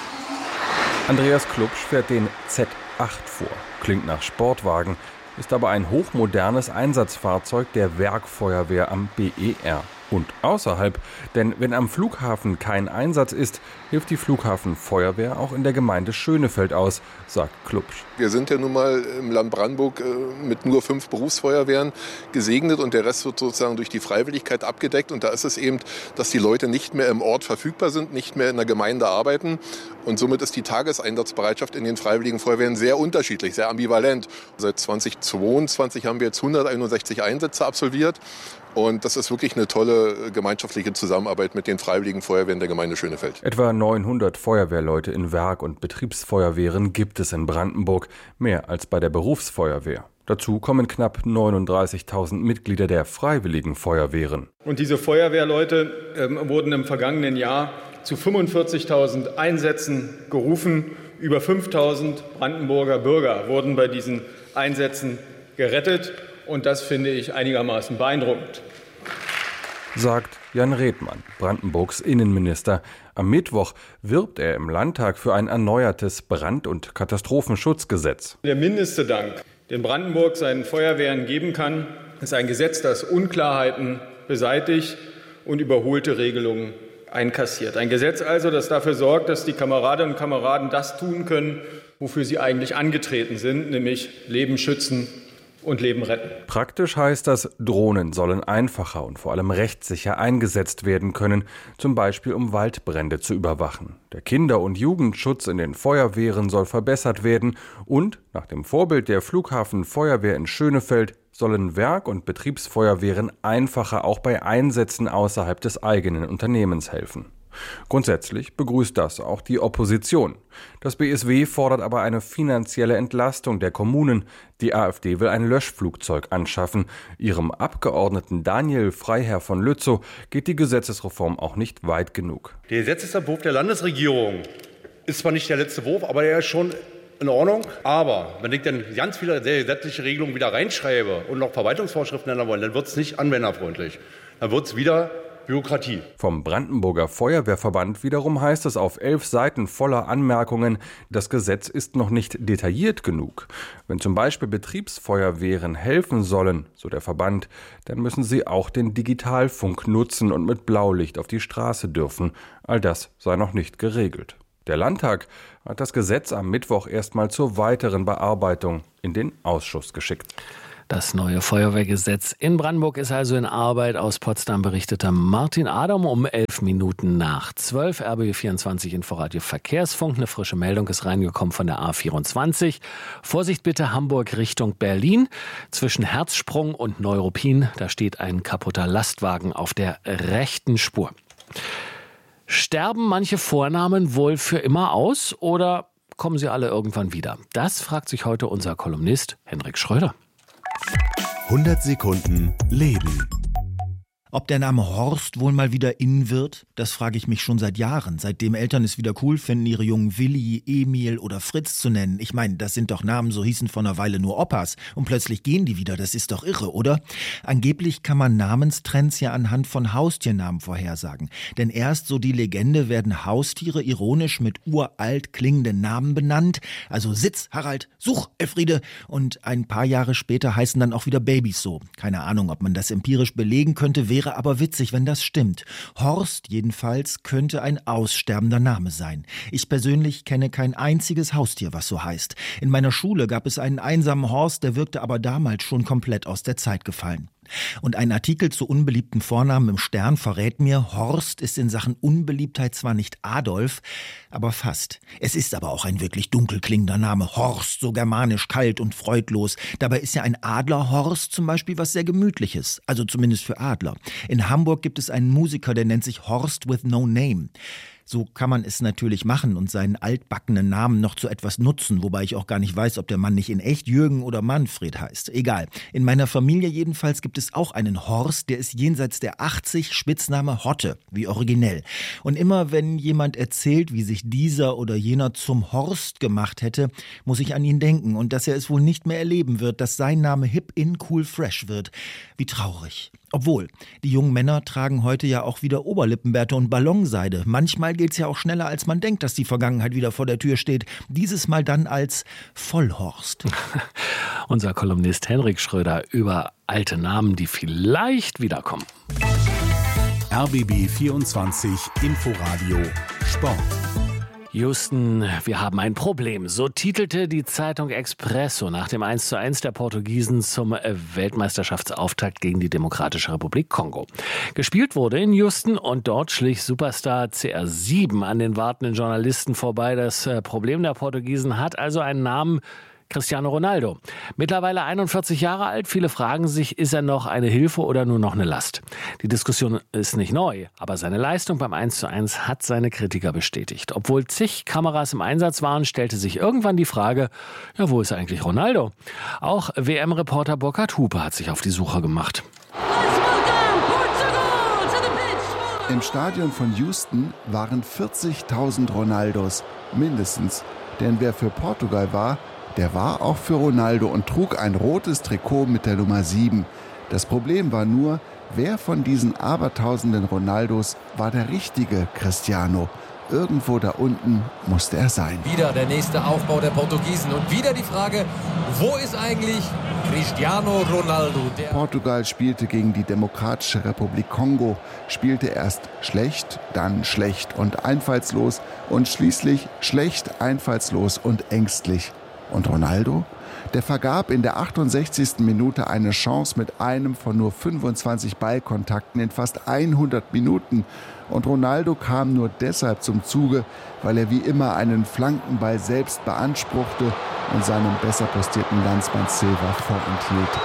Andreas Klubsch fährt den Z acht vor. Klingt nach Sportwagen, ist aber ein hochmodernes Einsatzfahrzeug der Werkfeuerwehr am B E R. Und außerhalb, denn wenn am Flughafen kein Einsatz ist, hilft die Flughafenfeuerwehr auch in der Gemeinde Schönefeld aus, sagt Klubsch. Wir sind ja nun mal im Land Brandenburg mit nur fünf Berufsfeuerwehren gesegnet und der Rest wird sozusagen durch die Freiwilligkeit abgedeckt. Und da ist es eben, dass die Leute nicht mehr im Ort verfügbar sind, nicht mehr in der Gemeinde arbeiten. Und somit ist die Tageseinsatzbereitschaft in den Freiwilligen Feuerwehren sehr unterschiedlich, sehr ambivalent. Seit zweitausendzweiundzwanzig haben wir jetzt hunderteinundsechzig Einsätze absolviert. Und das ist wirklich eine tolle gemeinschaftliche Zusammenarbeit mit den Freiwilligen Feuerwehren der Gemeinde Schönefeld. Etwa neunhundert Feuerwehrleute in Werk- und Betriebsfeuerwehren gibt es in Brandenburg, mehr als bei der Berufsfeuerwehr. Dazu kommen knapp neununddreißigtausend Mitglieder der Freiwilligen Feuerwehren. Und diese Feuerwehrleute äh, wurden im vergangenen Jahr zu fünfundvierzigtausend Einsätzen gerufen. Über fünftausend Brandenburger Bürger wurden bei diesen Einsätzen gerettet. Und das finde ich einigermaßen beeindruckend. Sagt Jan Redmann, Brandenburgs Innenminister. Am Mittwoch wirbt er im Landtag für ein erneuertes Brand- und Katastrophenschutzgesetz. Der mindeste Dank, den Brandenburg seinen Feuerwehren geben kann, ist ein Gesetz, das Unklarheiten beseitigt und überholte Regelungen einkassiert. Ein Gesetz also, das dafür sorgt, dass die Kameradinnen und Kameraden das tun können, wofür sie eigentlich angetreten sind, nämlich Leben schützen und Leben retten. Praktisch heißt das, Drohnen sollen einfacher und vor allem rechtssicher eingesetzt werden können, zum Beispiel um Waldbrände zu überwachen. Der Kinder- und Jugendschutz in den Feuerwehren soll verbessert werden und, nach dem Vorbild der Flughafenfeuerwehr in Schönefeld, sollen Werk- und Betriebsfeuerwehren einfacher auch bei Einsätzen außerhalb des eigenen Unternehmens helfen. Grundsätzlich begrüßt das auch die Opposition. Das B S W fordert aber eine finanzielle Entlastung der Kommunen. Die AfD will ein Löschflugzeug anschaffen. Ihrem Abgeordneten Daniel Freiherr von Lützow geht die Gesetzesreform auch nicht weit genug. Der Gesetzesentwurf der Landesregierung ist zwar nicht der letzte Wurf, aber der ist schon in Ordnung. Aber wenn ich dann ganz viele gesetzliche Regelungen wieder reinschreibe und noch Verwaltungsvorschriften ändern wollen, dann wird es nicht anwenderfreundlich. Dann wird es wieder Bürokratie. Vom Brandenburger Feuerwehrverband wiederum heißt es auf elf Seiten voller Anmerkungen, das Gesetz ist noch nicht detailliert genug. Wenn zum Beispiel Betriebsfeuerwehren helfen sollen, so der Verband, dann müssen sie auch den Digitalfunk nutzen und mit Blaulicht auf die Straße dürfen. All das sei noch nicht geregelt. Der Landtag hat das Gesetz am Mittwoch erstmal zur weiteren Bearbeitung in den Ausschuss geschickt. Das neue Feuerwehrgesetz in Brandenburg ist also in Arbeit. Aus Potsdam berichtete Martin Adam um elf Minuten nach zwölf. R B B vierundzwanzig Inforadio Verkehrsfunk. Eine frische Meldung ist reingekommen von der A vierundzwanzig. Vorsicht bitte, Hamburg Richtung Berlin. Zwischen Herzsprung und Neuruppin, da steht ein kaputter Lastwagen auf der rechten Spur. Sterben manche Vornamen wohl für immer aus oder kommen sie alle irgendwann wieder? Das fragt sich heute unser Kolumnist Henrik Schröder. hundert Sekunden Leben. Ob der Name Horst wohl mal wieder in wird, das frage ich mich schon seit Jahren. Seitdem Eltern es wieder cool finden, ihre Jungen Willi, Emil oder Fritz zu nennen. Ich meine, das sind doch Namen, so hießen vor einer Weile nur Opas. Und plötzlich gehen die wieder, das ist doch irre, oder? Angeblich kann man Namenstrends ja anhand von Haustiernamen vorhersagen. Denn erst, so die Legende, werden Haustiere ironisch mit uralt klingenden Namen benannt. Also Sitz, Harald, Such, Elfriede. Und ein paar Jahre später heißen dann auch wieder Babys so. Keine Ahnung, ob man das empirisch belegen könnte, wäre aber witzig, wenn das stimmt. Horst jedenfalls könnte ein aussterbender Name sein. Ich persönlich kenne kein einziges Haustier, was so heißt. In meiner Schule gab es einen einsamen Horst, der wirkte aber damals schon komplett aus der Zeit gefallen. Und ein Artikel zu unbeliebten Vornamen im Stern verrät mir, Horst ist in Sachen Unbeliebtheit zwar nicht Adolf, aber fast. Es ist aber auch ein wirklich dunkel klingender Name. Horst, so germanisch, kalt und freudlos. Dabei ist ja ein Adlerhorst zum Beispiel was sehr Gemütliches, also zumindest für Adler. In Hamburg gibt es einen Musiker, der nennt sich Horst with no name. So kann man es natürlich machen und seinen altbackenen Namen noch zu etwas nutzen, wobei ich auch gar nicht weiß, ob der Mann nicht in echt Jürgen oder Manfred heißt. Egal. In meiner Familie jedenfalls gibt es auch einen Horst, der ist jenseits der achtzig, Spitzname Hotte, wie originell. Und immer wenn jemand erzählt, wie sich dieser oder jener zum Horst gemacht hätte, muss ich an ihn denken und dass er es wohl nicht mehr erleben wird, dass sein Name hip in cool fresh wird. Wie traurig. Obwohl, die jungen Männer tragen heute ja auch wieder Oberlippenbärte und Ballonseide. Manchmal geht's ja auch schneller, als man denkt, dass die Vergangenheit wieder vor der Tür steht. Dieses Mal dann als Vollhorst. Unser Kolumnist Henrik Schröder über alte Namen, die vielleicht wiederkommen. R B B vierundzwanzig Inforadio Sport. Houston, wir haben ein Problem. So titelte die Zeitung Expresso nach dem eins zu eins der Portugiesen zum Weltmeisterschaftsauftakt gegen die Demokratische Republik Kongo. Gespielt wurde in Houston und dort schlich Superstar C R sieben an den wartenden Journalisten vorbei. Das Problem der Portugiesen hat also einen Namen: Cristiano Ronaldo. Mittlerweile einundvierzig Jahre alt. Viele fragen sich, ist er noch eine Hilfe oder nur noch eine Last? Die Diskussion ist nicht neu, aber seine Leistung beim eins zu eins hat seine Kritiker bestätigt. Obwohl zig Kameras im Einsatz waren, stellte sich irgendwann die Frage, ja, wo ist eigentlich Ronaldo? Auch W M-Reporter Burkhard Hupe hat sich auf die Suche gemacht. Im Stadion von Houston waren vierzigtausend Ronaldos, mindestens. Denn wer für Portugal war, der war auch für Ronaldo und trug ein rotes Trikot mit der Nummer sieben. Das Problem war nur, wer von diesen abertausenden Ronaldos war der richtige Cristiano? Irgendwo da unten musste er sein. Wieder der nächste Aufbau der Portugiesen und wieder die Frage, wo ist eigentlich Cristiano Ronaldo? Der Portugal spielte gegen die Demokratische Republik Kongo, spielte erst schlecht, dann schlecht und einfallslos und schließlich schlecht, einfallslos und ängstlich. Und Ronaldo? Der vergab in der achtundsechzigsten Minute eine Chance mit einem von nur fünfundzwanzig Ballkontakten in fast hundert Minuten. Und Ronaldo kam nur deshalb zum Zuge, weil er wie immer einen Flankenball selbst beanspruchte und seinem besser postierten Landsmann Silva vorenthielt.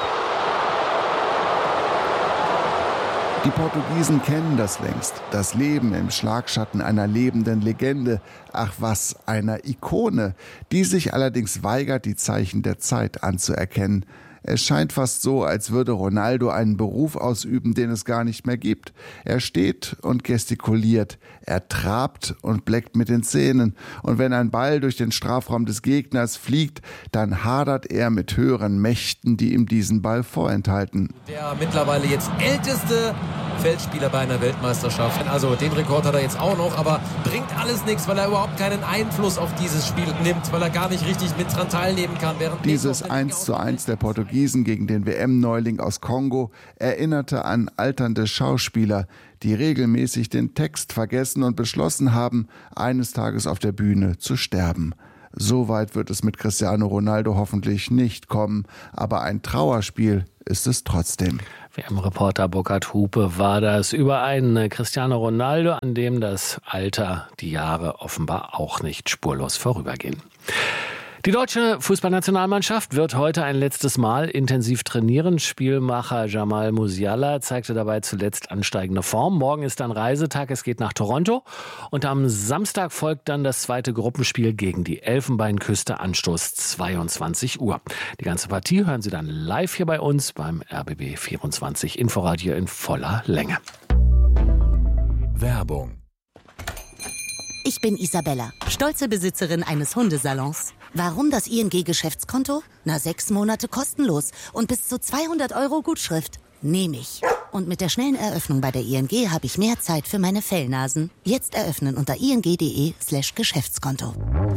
Die Portugiesen kennen das längst, das Leben im Schlagschatten einer lebenden Legende, ach was, einer Ikone, die sich allerdings weigert, die Zeichen der Zeit anzuerkennen. Es scheint fast so, als würde Ronaldo einen Beruf ausüben, den es gar nicht mehr gibt. Er steht und gestikuliert, er trabt und bleckt mit den Zähnen. Und wenn ein Ball durch den Strafraum des Gegners fliegt, dann hadert er mit höheren Mächten, die ihm diesen Ball vorenthalten. Der mittlerweile jetzt älteste Feldspieler bei einer Weltmeisterschaft. Also den Rekord hat er jetzt auch noch, aber bringt alles nichts, weil er überhaupt keinen Einfluss auf dieses Spiel nimmt, weil er gar nicht richtig mit dran teilnehmen kann. Während Dieses eins zu eins der Portugiesen gegen den W M-Neuling aus Kongo erinnerte an alternde Schauspieler, die regelmäßig den Text vergessen und beschlossen haben, eines Tages auf der Bühne zu sterben. So weit wird es mit Cristiano Ronaldo hoffentlich nicht kommen, aber ein Trauerspiel ist es trotzdem. W M-Reporter Burkhard Hupe war das über einen Cristiano Ronaldo, an dem das Alter, die Jahre offenbar auch nicht spurlos vorübergehen. Die deutsche Fußballnationalmannschaft wird heute ein letztes Mal intensiv trainieren. Spielmacher Jamal Musiala zeigte dabei zuletzt ansteigende Form. Morgen ist dann Reisetag, es geht nach Toronto. Und am Samstag folgt dann das zweite Gruppenspiel gegen die Elfenbeinküste, Anstoß zweiundzwanzig Uhr. Die ganze Partie hören Sie dann live hier bei uns beim R B B vierundzwanzig Inforadio in voller Länge. Werbung. Ich bin Isabella, stolze Besitzerin eines Hundesalons. Warum das I N G-Geschäftskonto? Na, sechs Monate kostenlos und bis zu zweihundert Euro Gutschrift. Nehme ich. Und mit der schnellen Eröffnung bei der I N G habe ich mehr Zeit für meine Fellnasen. Jetzt eröffnen unter ing.de slash Geschäftskonto.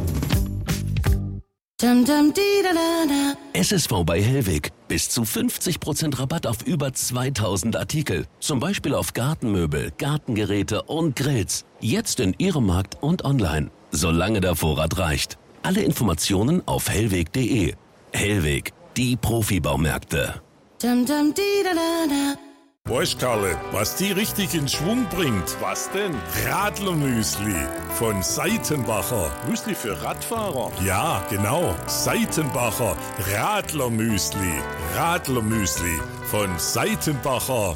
S S V bei Hellweg. Bis zu fünfzig Prozent Rabatt auf über zweitausend Artikel. Zum Beispiel auf Gartenmöbel, Gartengeräte und Grills. Jetzt in Ihrem Markt und online. Solange der Vorrat reicht. Alle Informationen auf hellweg punkt de. Hellweg, die Profibaumärkte. Weißt Karle, was die richtig in Schwung bringt? Was denn? Radlermüsli von Seitenbacher. Müsli für Radfahrer? Ja, genau. Seitenbacher Radlermüsli. Radlermüsli von Seitenbacher.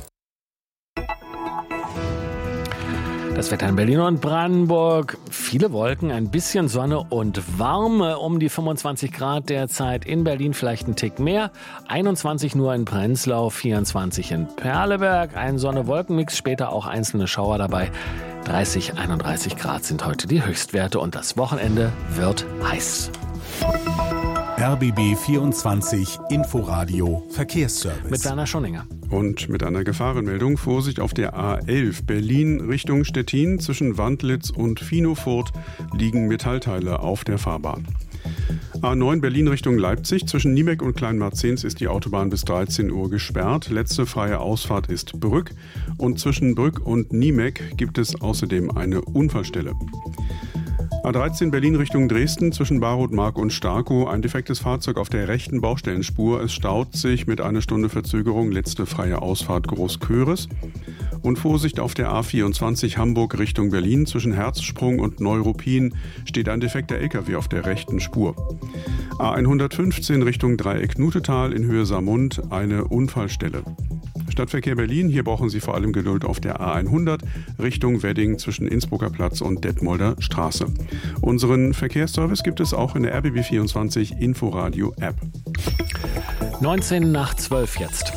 Das Wetter in Berlin und Brandenburg. Viele Wolken, ein bisschen Sonne und Warme, um die fünfundzwanzig Grad derzeit. In Berlin vielleicht ein Tick mehr. einundzwanzig nur in Prenzlau, vierundzwanzig in Perleberg. Ein Sonne-Wolken-Mix, später auch einzelne Schauer dabei. dreißig, einunddreißig Grad sind heute die Höchstwerte und das Wochenende wird heiß. R B B vierundzwanzig Inforadio Verkehrsservice. Mit Werner Schonninger. Und mit einer Gefahrenmeldung: Vorsicht auf der A elf Berlin Richtung Stettin. Zwischen Wandlitz und Finofurt liegen Metallteile auf der Fahrbahn. A neun Berlin Richtung Leipzig. Zwischen Niemek und Kleinmarzens ist die Autobahn bis dreizehn Uhr gesperrt. Letzte freie Ausfahrt ist Brück. Und zwischen Brück und Niemek gibt es außerdem eine Unfallstelle. A dreizehn Berlin Richtung Dresden. Zwischen Baroth-Mark und Starkow ein defektes Fahrzeug auf der rechten Baustellenspur. Es staut sich mit einer Stunde Verzögerung. Letzte freie Ausfahrt Großköris. Und Vorsicht auf der A vierundzwanzig Hamburg Richtung Berlin. Zwischen Herzsprung und Neuruppin steht ein defekter L K W auf der rechten Spur. A hundertfünfzehn Richtung Dreieck Nutetal in Höhe Saarmund eine Unfallstelle. Stadtverkehr Berlin, hier brauchen Sie vor allem Geduld auf der A hundert Richtung Wedding zwischen Innsbrucker Platz und Detmolder Straße. Unseren Verkehrsservice gibt es auch in der R B B vierundzwanzig Inforadio App. neunzehn nach zwölf jetzt.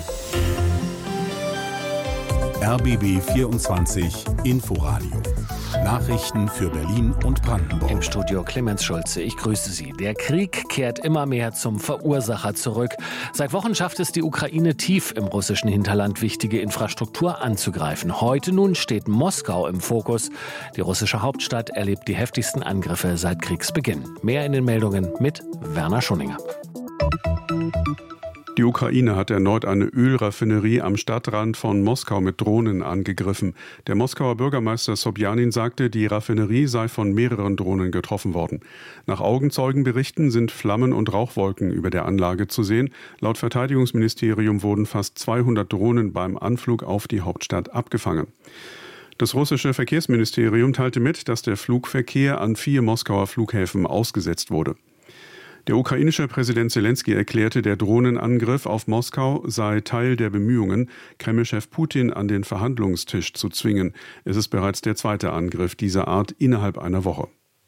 R B B vierundzwanzig Inforadio. Nachrichten für Berlin und Brandenburg. Im Studio Clemens Schulze, ich grüße Sie. Der Krieg kehrt immer mehr zum Verursacher zurück. Seit Wochen schafft es die Ukraine tief im russischen Hinterland, wichtige Infrastruktur anzugreifen. Heute nun steht Moskau im Fokus. Die russische Hauptstadt erlebt die heftigsten Angriffe seit Kriegsbeginn. Mehr in den Meldungen mit Werner Schonninger. Die Ukraine hat erneut eine Ölraffinerie am Stadtrand von Moskau mit Drohnen angegriffen. Der Moskauer Bürgermeister Sobjanin sagte, die Raffinerie sei von mehreren Drohnen getroffen worden. Nach Augenzeugenberichten sind Flammen und Rauchwolken über der Anlage zu sehen. Laut Verteidigungsministerium wurden fast zweihundert Drohnen beim Anflug auf die Hauptstadt abgefangen. Das russische Verkehrsministerium teilte mit, dass der Flugverkehr an vier Moskauer Flughäfen ausgesetzt wurde. Der ukrainische Präsident Selenskyj erklärte, der Drohnenangriff auf Moskau sei Teil der Bemühungen, Kremlchef Putin an den Verhandlungstisch zu zwingen. Es ist bereits der zweite Angriff dieser Art innerhalb einer Woche.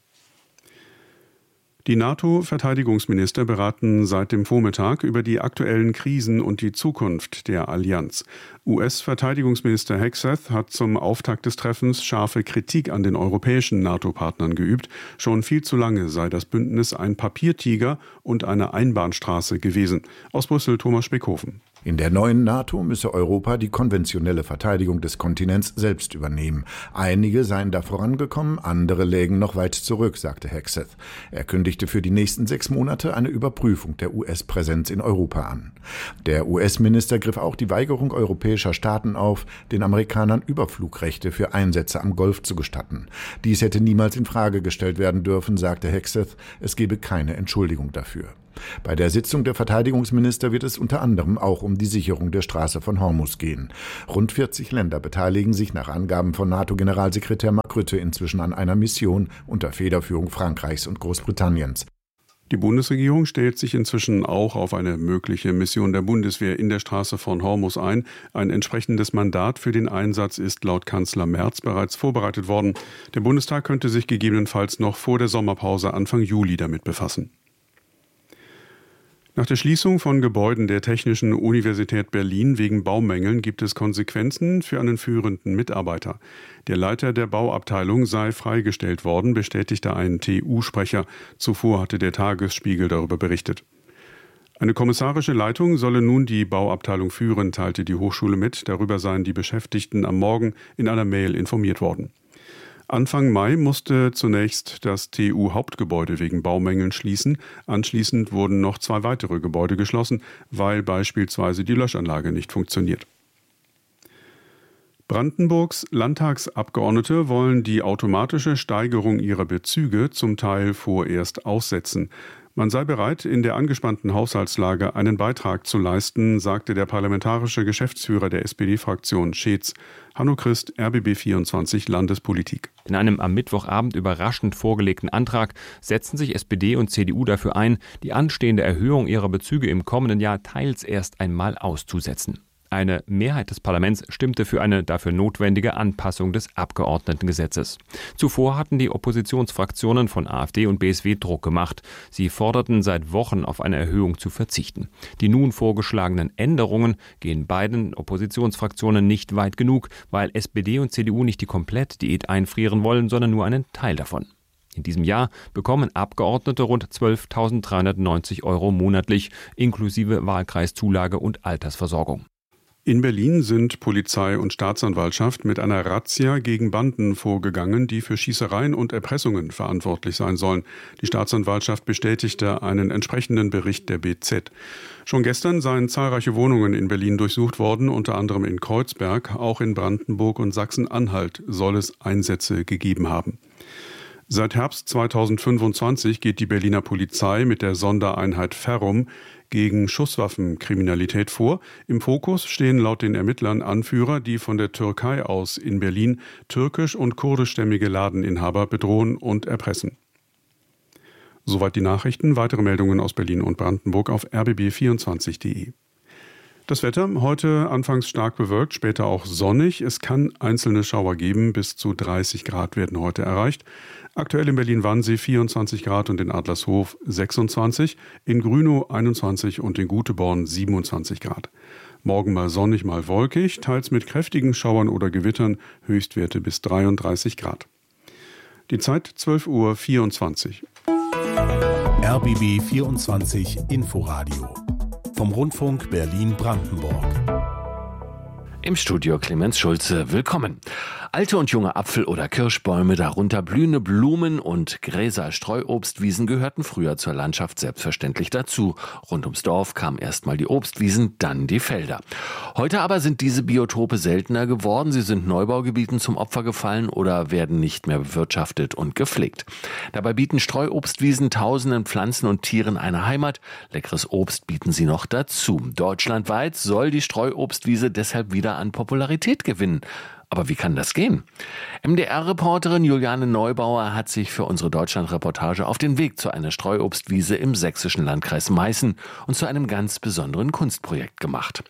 Die NATO-Verteidigungsminister beraten seit dem Vormittag über die aktuellen Krisen und die Zukunft der Allianz. U S-Verteidigungsminister Hegseth hat zum Auftakt des Treffens scharfe Kritik an den europäischen NATO-Partnern geübt. Schon viel zu lange sei das Bündnis ein Papiertiger und eine Einbahnstraße gewesen. Aus Brüssel Thomas Speckhofen. In der neuen NATO müsse Europa die konventionelle Verteidigung des Kontinents selbst übernehmen. Einige seien da vorangekommen, andere lägen noch weit zurück, sagte Hegseth. Er kündigte für die nächsten sechs Monate eine Überprüfung der U S-Präsenz in Europa an. Der U S-Minister griff auch die Weigerung europäischer Staaten auf, den Amerikanern Überflugrechte für Einsätze am Golf zu gestatten. Dies hätte niemals in Frage gestellt werden dürfen, sagte Hegseth. Es gebe keine Entschuldigung dafür. Bei der Sitzung der Verteidigungsminister wird es unter anderem auch um die Sicherung der Straße von Hormuz gehen. Rund vierzig Länder beteiligen sich nach Angaben von NATO-Generalsekretär Mark Rutte inzwischen an einer Mission unter Federführung Frankreichs und Großbritanniens. Die Bundesregierung stellt sich inzwischen auch auf eine mögliche Mission der Bundeswehr in der Straße von Hormuz ein. Ein entsprechendes Mandat für den Einsatz ist laut Kanzler Merz bereits vorbereitet worden. Der Bundestag könnte sich gegebenenfalls noch vor der Sommerpause Anfang Juli damit befassen. Nach der Schließung von Gebäuden der Technischen Universität Berlin wegen Baumängeln gibt es Konsequenzen für einen führenden Mitarbeiter. Der Leiter der Bauabteilung sei freigestellt worden, bestätigte ein T U-Sprecher. Zuvor hatte der Tagesspiegel darüber berichtet. Eine kommissarische Leitung solle nun die Bauabteilung führen, teilte die Hochschule mit. Darüber seien die Beschäftigten am Morgen in einer Mail informiert worden. Anfang Mai musste zunächst das T U-Hauptgebäude wegen Baumängeln schließen. Anschließend wurden noch zwei weitere Gebäude geschlossen, weil beispielsweise die Löschanlage nicht funktioniert. Brandenburgs Landtagsabgeordnete wollen die automatische Steigerung ihrer Bezüge zum Teil vorerst aussetzen. Man sei bereit, in der angespannten Haushaltslage einen Beitrag zu leisten, sagte der parlamentarische Geschäftsführer der S P D-Fraktion Scheetz. Hanno Christ, R B B vierundzwanzig Landespolitik. In einem am Mittwochabend überraschend vorgelegten Antrag setzen sich S P D und C D U dafür ein, die anstehende Erhöhung ihrer Bezüge im kommenden Jahr teils erst einmal auszusetzen. Eine Mehrheit des Parlaments stimmte für eine dafür notwendige Anpassung des Abgeordnetengesetzes. Zuvor hatten die Oppositionsfraktionen von AfD und B S W Druck gemacht. Sie forderten seit Wochen, auf eine Erhöhung zu verzichten. Die nun vorgeschlagenen Änderungen gehen beiden Oppositionsfraktionen nicht weit genug, weil S P D und C D U nicht die Komplettdiät einfrieren wollen, sondern nur einen Teil davon. In diesem Jahr bekommen Abgeordnete rund zwölftausenddreihundertneunzig Euro monatlich, inklusive Wahlkreiszulage und Altersversorgung. In Berlin sind Polizei und Staatsanwaltschaft mit einer Razzia gegen Banden vorgegangen, die für Schießereien und Erpressungen verantwortlich sein sollen. Die Staatsanwaltschaft bestätigte einen entsprechenden Bericht der B Z. Schon gestern seien zahlreiche Wohnungen in Berlin durchsucht worden, unter anderem in Kreuzberg. Auch in Brandenburg und Sachsen-Anhalt soll es Einsätze gegeben haben. Seit Herbst zweitausendfünfundzwanzig geht die Berliner Polizei mit der Sondereinheit Ferrum gegen Schusswaffenkriminalität vor. Im Fokus stehen laut den Ermittlern Anführer, die von der Türkei aus in Berlin türkisch- und kurdischstämmige Ladeninhaber bedrohen und erpressen. Soweit die Nachrichten. Weitere Meldungen aus Berlin und Brandenburg auf r b b vierundzwanzig punkt d e. Das Wetter heute anfangs stark bewölkt, später auch sonnig. Es kann einzelne Schauer geben. Bis zu dreißig Grad werden heute erreicht. Aktuell in Berlin-Wannsee vierundzwanzig Grad und in Adlershof sechsundzwanzig, in Grünow einundzwanzig und in Guteborn siebenundzwanzig Grad. Morgen mal sonnig, mal wolkig, teils mit kräftigen Schauern oder Gewittern, Höchstwerte bis dreiunddreißig Grad. Die Zeit zwölf Uhr vierundzwanzig. R B B vierundzwanzig Inforadio vom Rundfunk Berlin-Brandenburg. Im Studio Clemens Schulze, willkommen. Alte und junge Apfel- oder Kirschbäume, darunter blühende Blumen und Gräser, Streuobstwiesen gehörten früher zur Landschaft selbstverständlich dazu. Rund ums Dorf kamen erstmal die Obstwiesen, dann die Felder. Heute aber sind diese Biotope seltener geworden. Sie sind Neubaugebieten zum Opfer gefallen oder werden nicht mehr bewirtschaftet und gepflegt. Dabei bieten Streuobstwiesen tausenden Pflanzen und Tieren eine Heimat. Leckeres Obst bieten sie noch dazu. Deutschlandweit soll die Streuobstwiese deshalb wieder an Popularität gewinnen. Aber wie kann das gehen? M D R-Reporterin Juliane Neubauer hat sich für unsere Deutschland-Reportage auf den Weg zu einer Streuobstwiese im sächsischen Landkreis Meißen und zu einem ganz besonderen Kunstprojekt gemacht.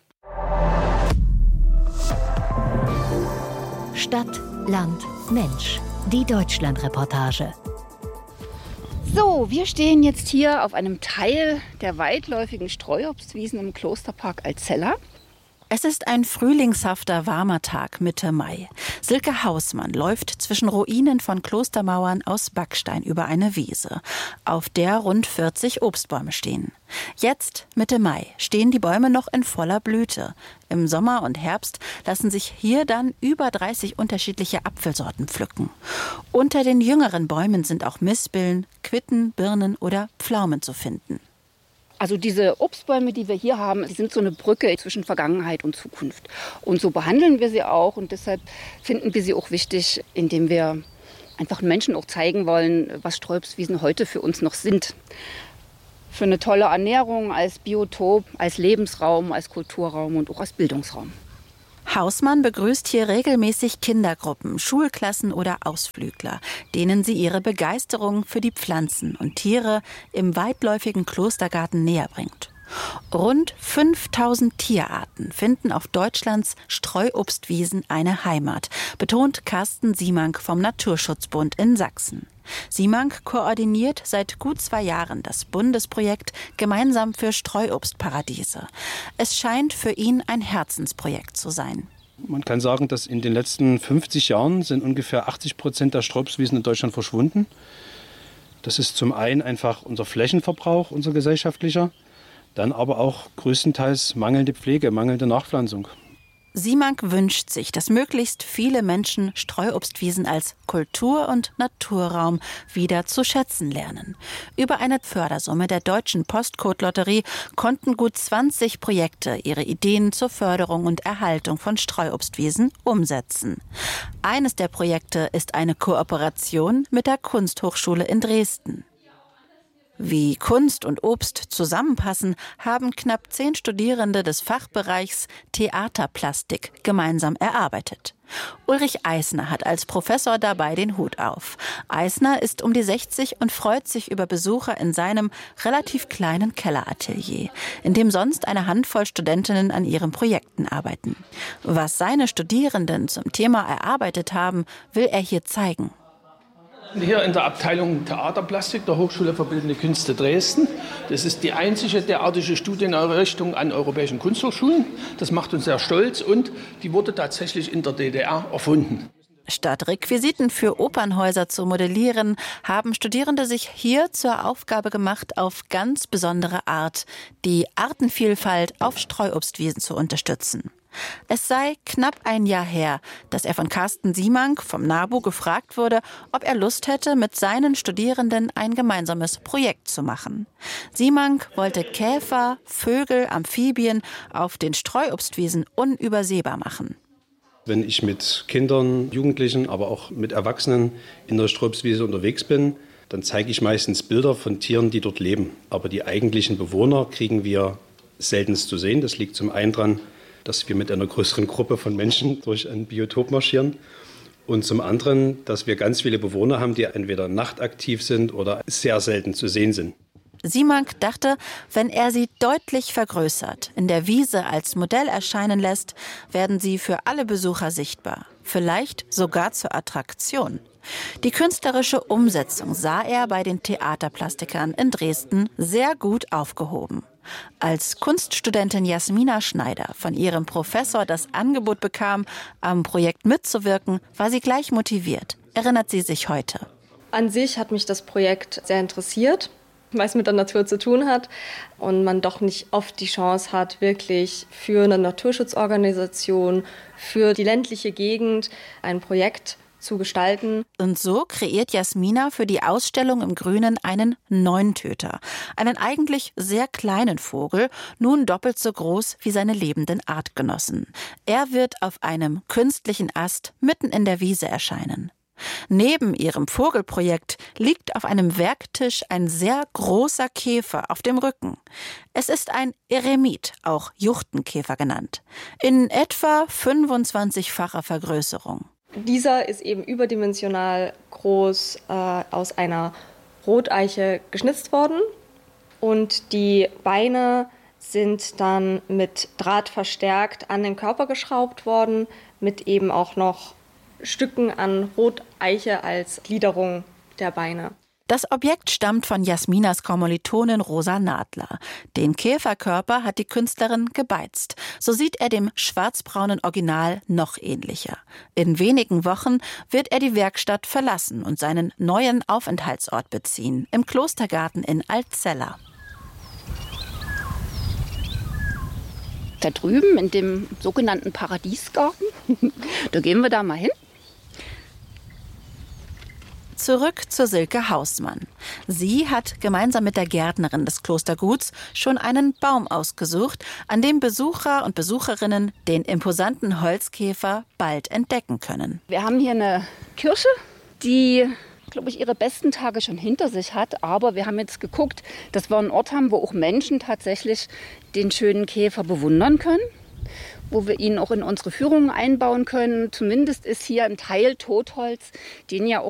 Stadt, Land, Mensch. Die Deutschland-Reportage. So, wir stehen jetzt hier auf einem Teil der weitläufigen Streuobstwiesen im Klosterpark Alzella. Es ist ein frühlingshafter, warmer Tag Mitte Mai. Silke Hausmann läuft zwischen Ruinen von Klostermauern aus Backstein über eine Wiese, auf der rund vierzig Obstbäume stehen. Jetzt, Mitte Mai, stehen die Bäume noch in voller Blüte. Im Sommer und Herbst lassen sich hier dann über dreißig unterschiedliche Apfelsorten pflücken. Unter den jüngeren Bäumen sind auch Mispeln, Quitten, Birnen oder Pflaumen zu finden. Also diese Obstbäume, die wir hier haben, die sind so eine Brücke zwischen Vergangenheit und Zukunft. Und so behandeln wir sie auch und deshalb finden wir sie auch wichtig, indem wir einfach Menschen auch zeigen wollen, was Sträuobstwiesen heute für uns noch sind. Für eine tolle Ernährung, als Biotop, als Lebensraum, als Kulturraum und auch als Bildungsraum. Hausmann begrüßt hier regelmäßig Kindergruppen, Schulklassen oder Ausflügler, denen sie ihre Begeisterung für die Pflanzen und Tiere im weitläufigen Klostergarten näher bringt. Rund fünftausend Tierarten finden auf Deutschlands Streuobstwiesen eine Heimat, betont Carsten Siemank vom Naturschutzbund in Sachsen. Siemank koordiniert seit gut zwei Jahren das Bundesprojekt Gemeinsam für Streuobstparadiese. Es scheint für ihn ein Herzensprojekt zu sein. Man kann sagen, dass in den letzten fünfzig Jahren sind ungefähr achtzig Prozent der Streuobstwiesen in Deutschland verschwunden. Das ist zum einen einfach unser Flächenverbrauch, unser gesellschaftlicher, dann aber auch größtenteils mangelnde Pflege, mangelnde Nachpflanzung. Siemank wünscht sich, dass möglichst viele Menschen Streuobstwiesen als Kultur- und Naturraum wieder zu schätzen lernen. Über eine Fördersumme der Deutschen Postcode-Lotterie konnten gut zwanzig Projekte ihre Ideen zur Förderung und Erhaltung von Streuobstwiesen umsetzen. Eines der Projekte ist eine Kooperation mit der Kunsthochschule in Dresden. Wie Kunst und Obst zusammenpassen, haben knapp zehn Studierende des Fachbereichs Theaterplastik gemeinsam erarbeitet. Ulrich Eisner hat als Professor dabei den Hut auf. Eisner ist um die sechzig und freut sich über Besucher in seinem relativ kleinen Kelleratelier, in dem sonst eine Handvoll Studentinnen an ihren Projekten arbeiten. Was seine Studierenden zum Thema erarbeitet haben, will er hier zeigen. Hier in der Abteilung Theaterplastik der Hochschule für Bildende Künste Dresden. Das ist die einzige derartige Studieneinrichtung an europäischen Kunsthochschulen. Das macht uns sehr stolz und die wurde tatsächlich in der D D R erfunden. Statt Requisiten für Opernhäuser zu modellieren, haben Studierende sich hier zur Aufgabe gemacht, auf ganz besondere Art die Artenvielfalt auf Streuobstwiesen zu unterstützen. Es sei knapp ein Jahr her, dass er von Carsten Siemank vom NABU gefragt wurde, ob er Lust hätte, mit seinen Studierenden ein gemeinsames Projekt zu machen. Siemank wollte Käfer, Vögel, Amphibien auf den Streuobstwiesen unübersehbar machen. Wenn ich mit Kindern, Jugendlichen, aber auch mit Erwachsenen in der Streuobstwiese unterwegs bin, dann zeige ich meistens Bilder von Tieren, die dort leben. Aber die eigentlichen Bewohner kriegen wir seltenst zu sehen. Das liegt zum einen daran, dass wir mit einer größeren Gruppe von Menschen durch ein Biotop marschieren. Und zum anderen, dass wir ganz viele Bewohner haben, die entweder nachtaktiv sind oder sehr selten zu sehen sind. Siemank dachte, wenn er sie deutlich vergrößert, in der Wiese als Modell erscheinen lässt, werden sie für alle Besucher sichtbar. Vielleicht sogar zur Attraktion. Die künstlerische Umsetzung sah er bei den Theaterplastikern in Dresden sehr gut aufgehoben. Als Kunststudentin Jasmina Schneider von ihrem Professor das Angebot bekam, am Projekt mitzuwirken, war sie gleich motiviert, erinnert sie sich heute. An sich hat mich das Projekt sehr interessiert, weil es mit der Natur zu tun hat und man doch nicht oft die Chance hat, wirklich für eine Naturschutzorganisation, für die ländliche Gegend ein Projekt zu gestalten. Und so kreiert Jasmina für die Ausstellung im Grünen einen Neuntöter, einen eigentlich sehr kleinen Vogel, nun doppelt so groß wie seine lebenden Artgenossen. Er wird auf einem künstlichen Ast mitten in der Wiese erscheinen. Neben ihrem Vogelprojekt liegt auf einem Werktisch ein sehr großer Käfer auf dem Rücken. Es ist ein Eremit, auch Juchtenkäfer genannt, in etwa fünfundzwanzigfacher Vergrößerung. Dieser ist eben überdimensional groß äh, aus einer Roteiche geschnitzt worden und die Beine sind dann mit Draht verstärkt an den Körper geschraubt worden, mit eben auch noch Stücken an Roteiche als Gliederung der Beine. Das Objekt stammt von Jasminas Kommilitonin Rosa Nadler. Den Käferkörper hat die Künstlerin gebeizt. So sieht er dem schwarzbraunen Original noch ähnlicher. In wenigen Wochen wird er die Werkstatt verlassen und seinen neuen Aufenthaltsort beziehen, im Klostergarten in Altzella. Da drüben in dem sogenannten Paradiesgarten, da gehen wir da mal hin. Zurück zu Silke Hausmann. Sie hat gemeinsam mit der Gärtnerin des Klosterguts schon einen Baum ausgesucht, an dem Besucher und Besucherinnen den imposanten Holzkäfer bald entdecken können. Wir haben hier eine Kirsche, die, glaube ich, ihre besten Tage schon hinter sich hat. Aber wir haben jetzt geguckt, dass wir einen Ort haben, wo auch Menschen tatsächlich den schönen Käfer bewundern können, wo wir ihn auch in unsere Führungen einbauen können. Zumindest ist hier ein Teil Totholz, den ja auch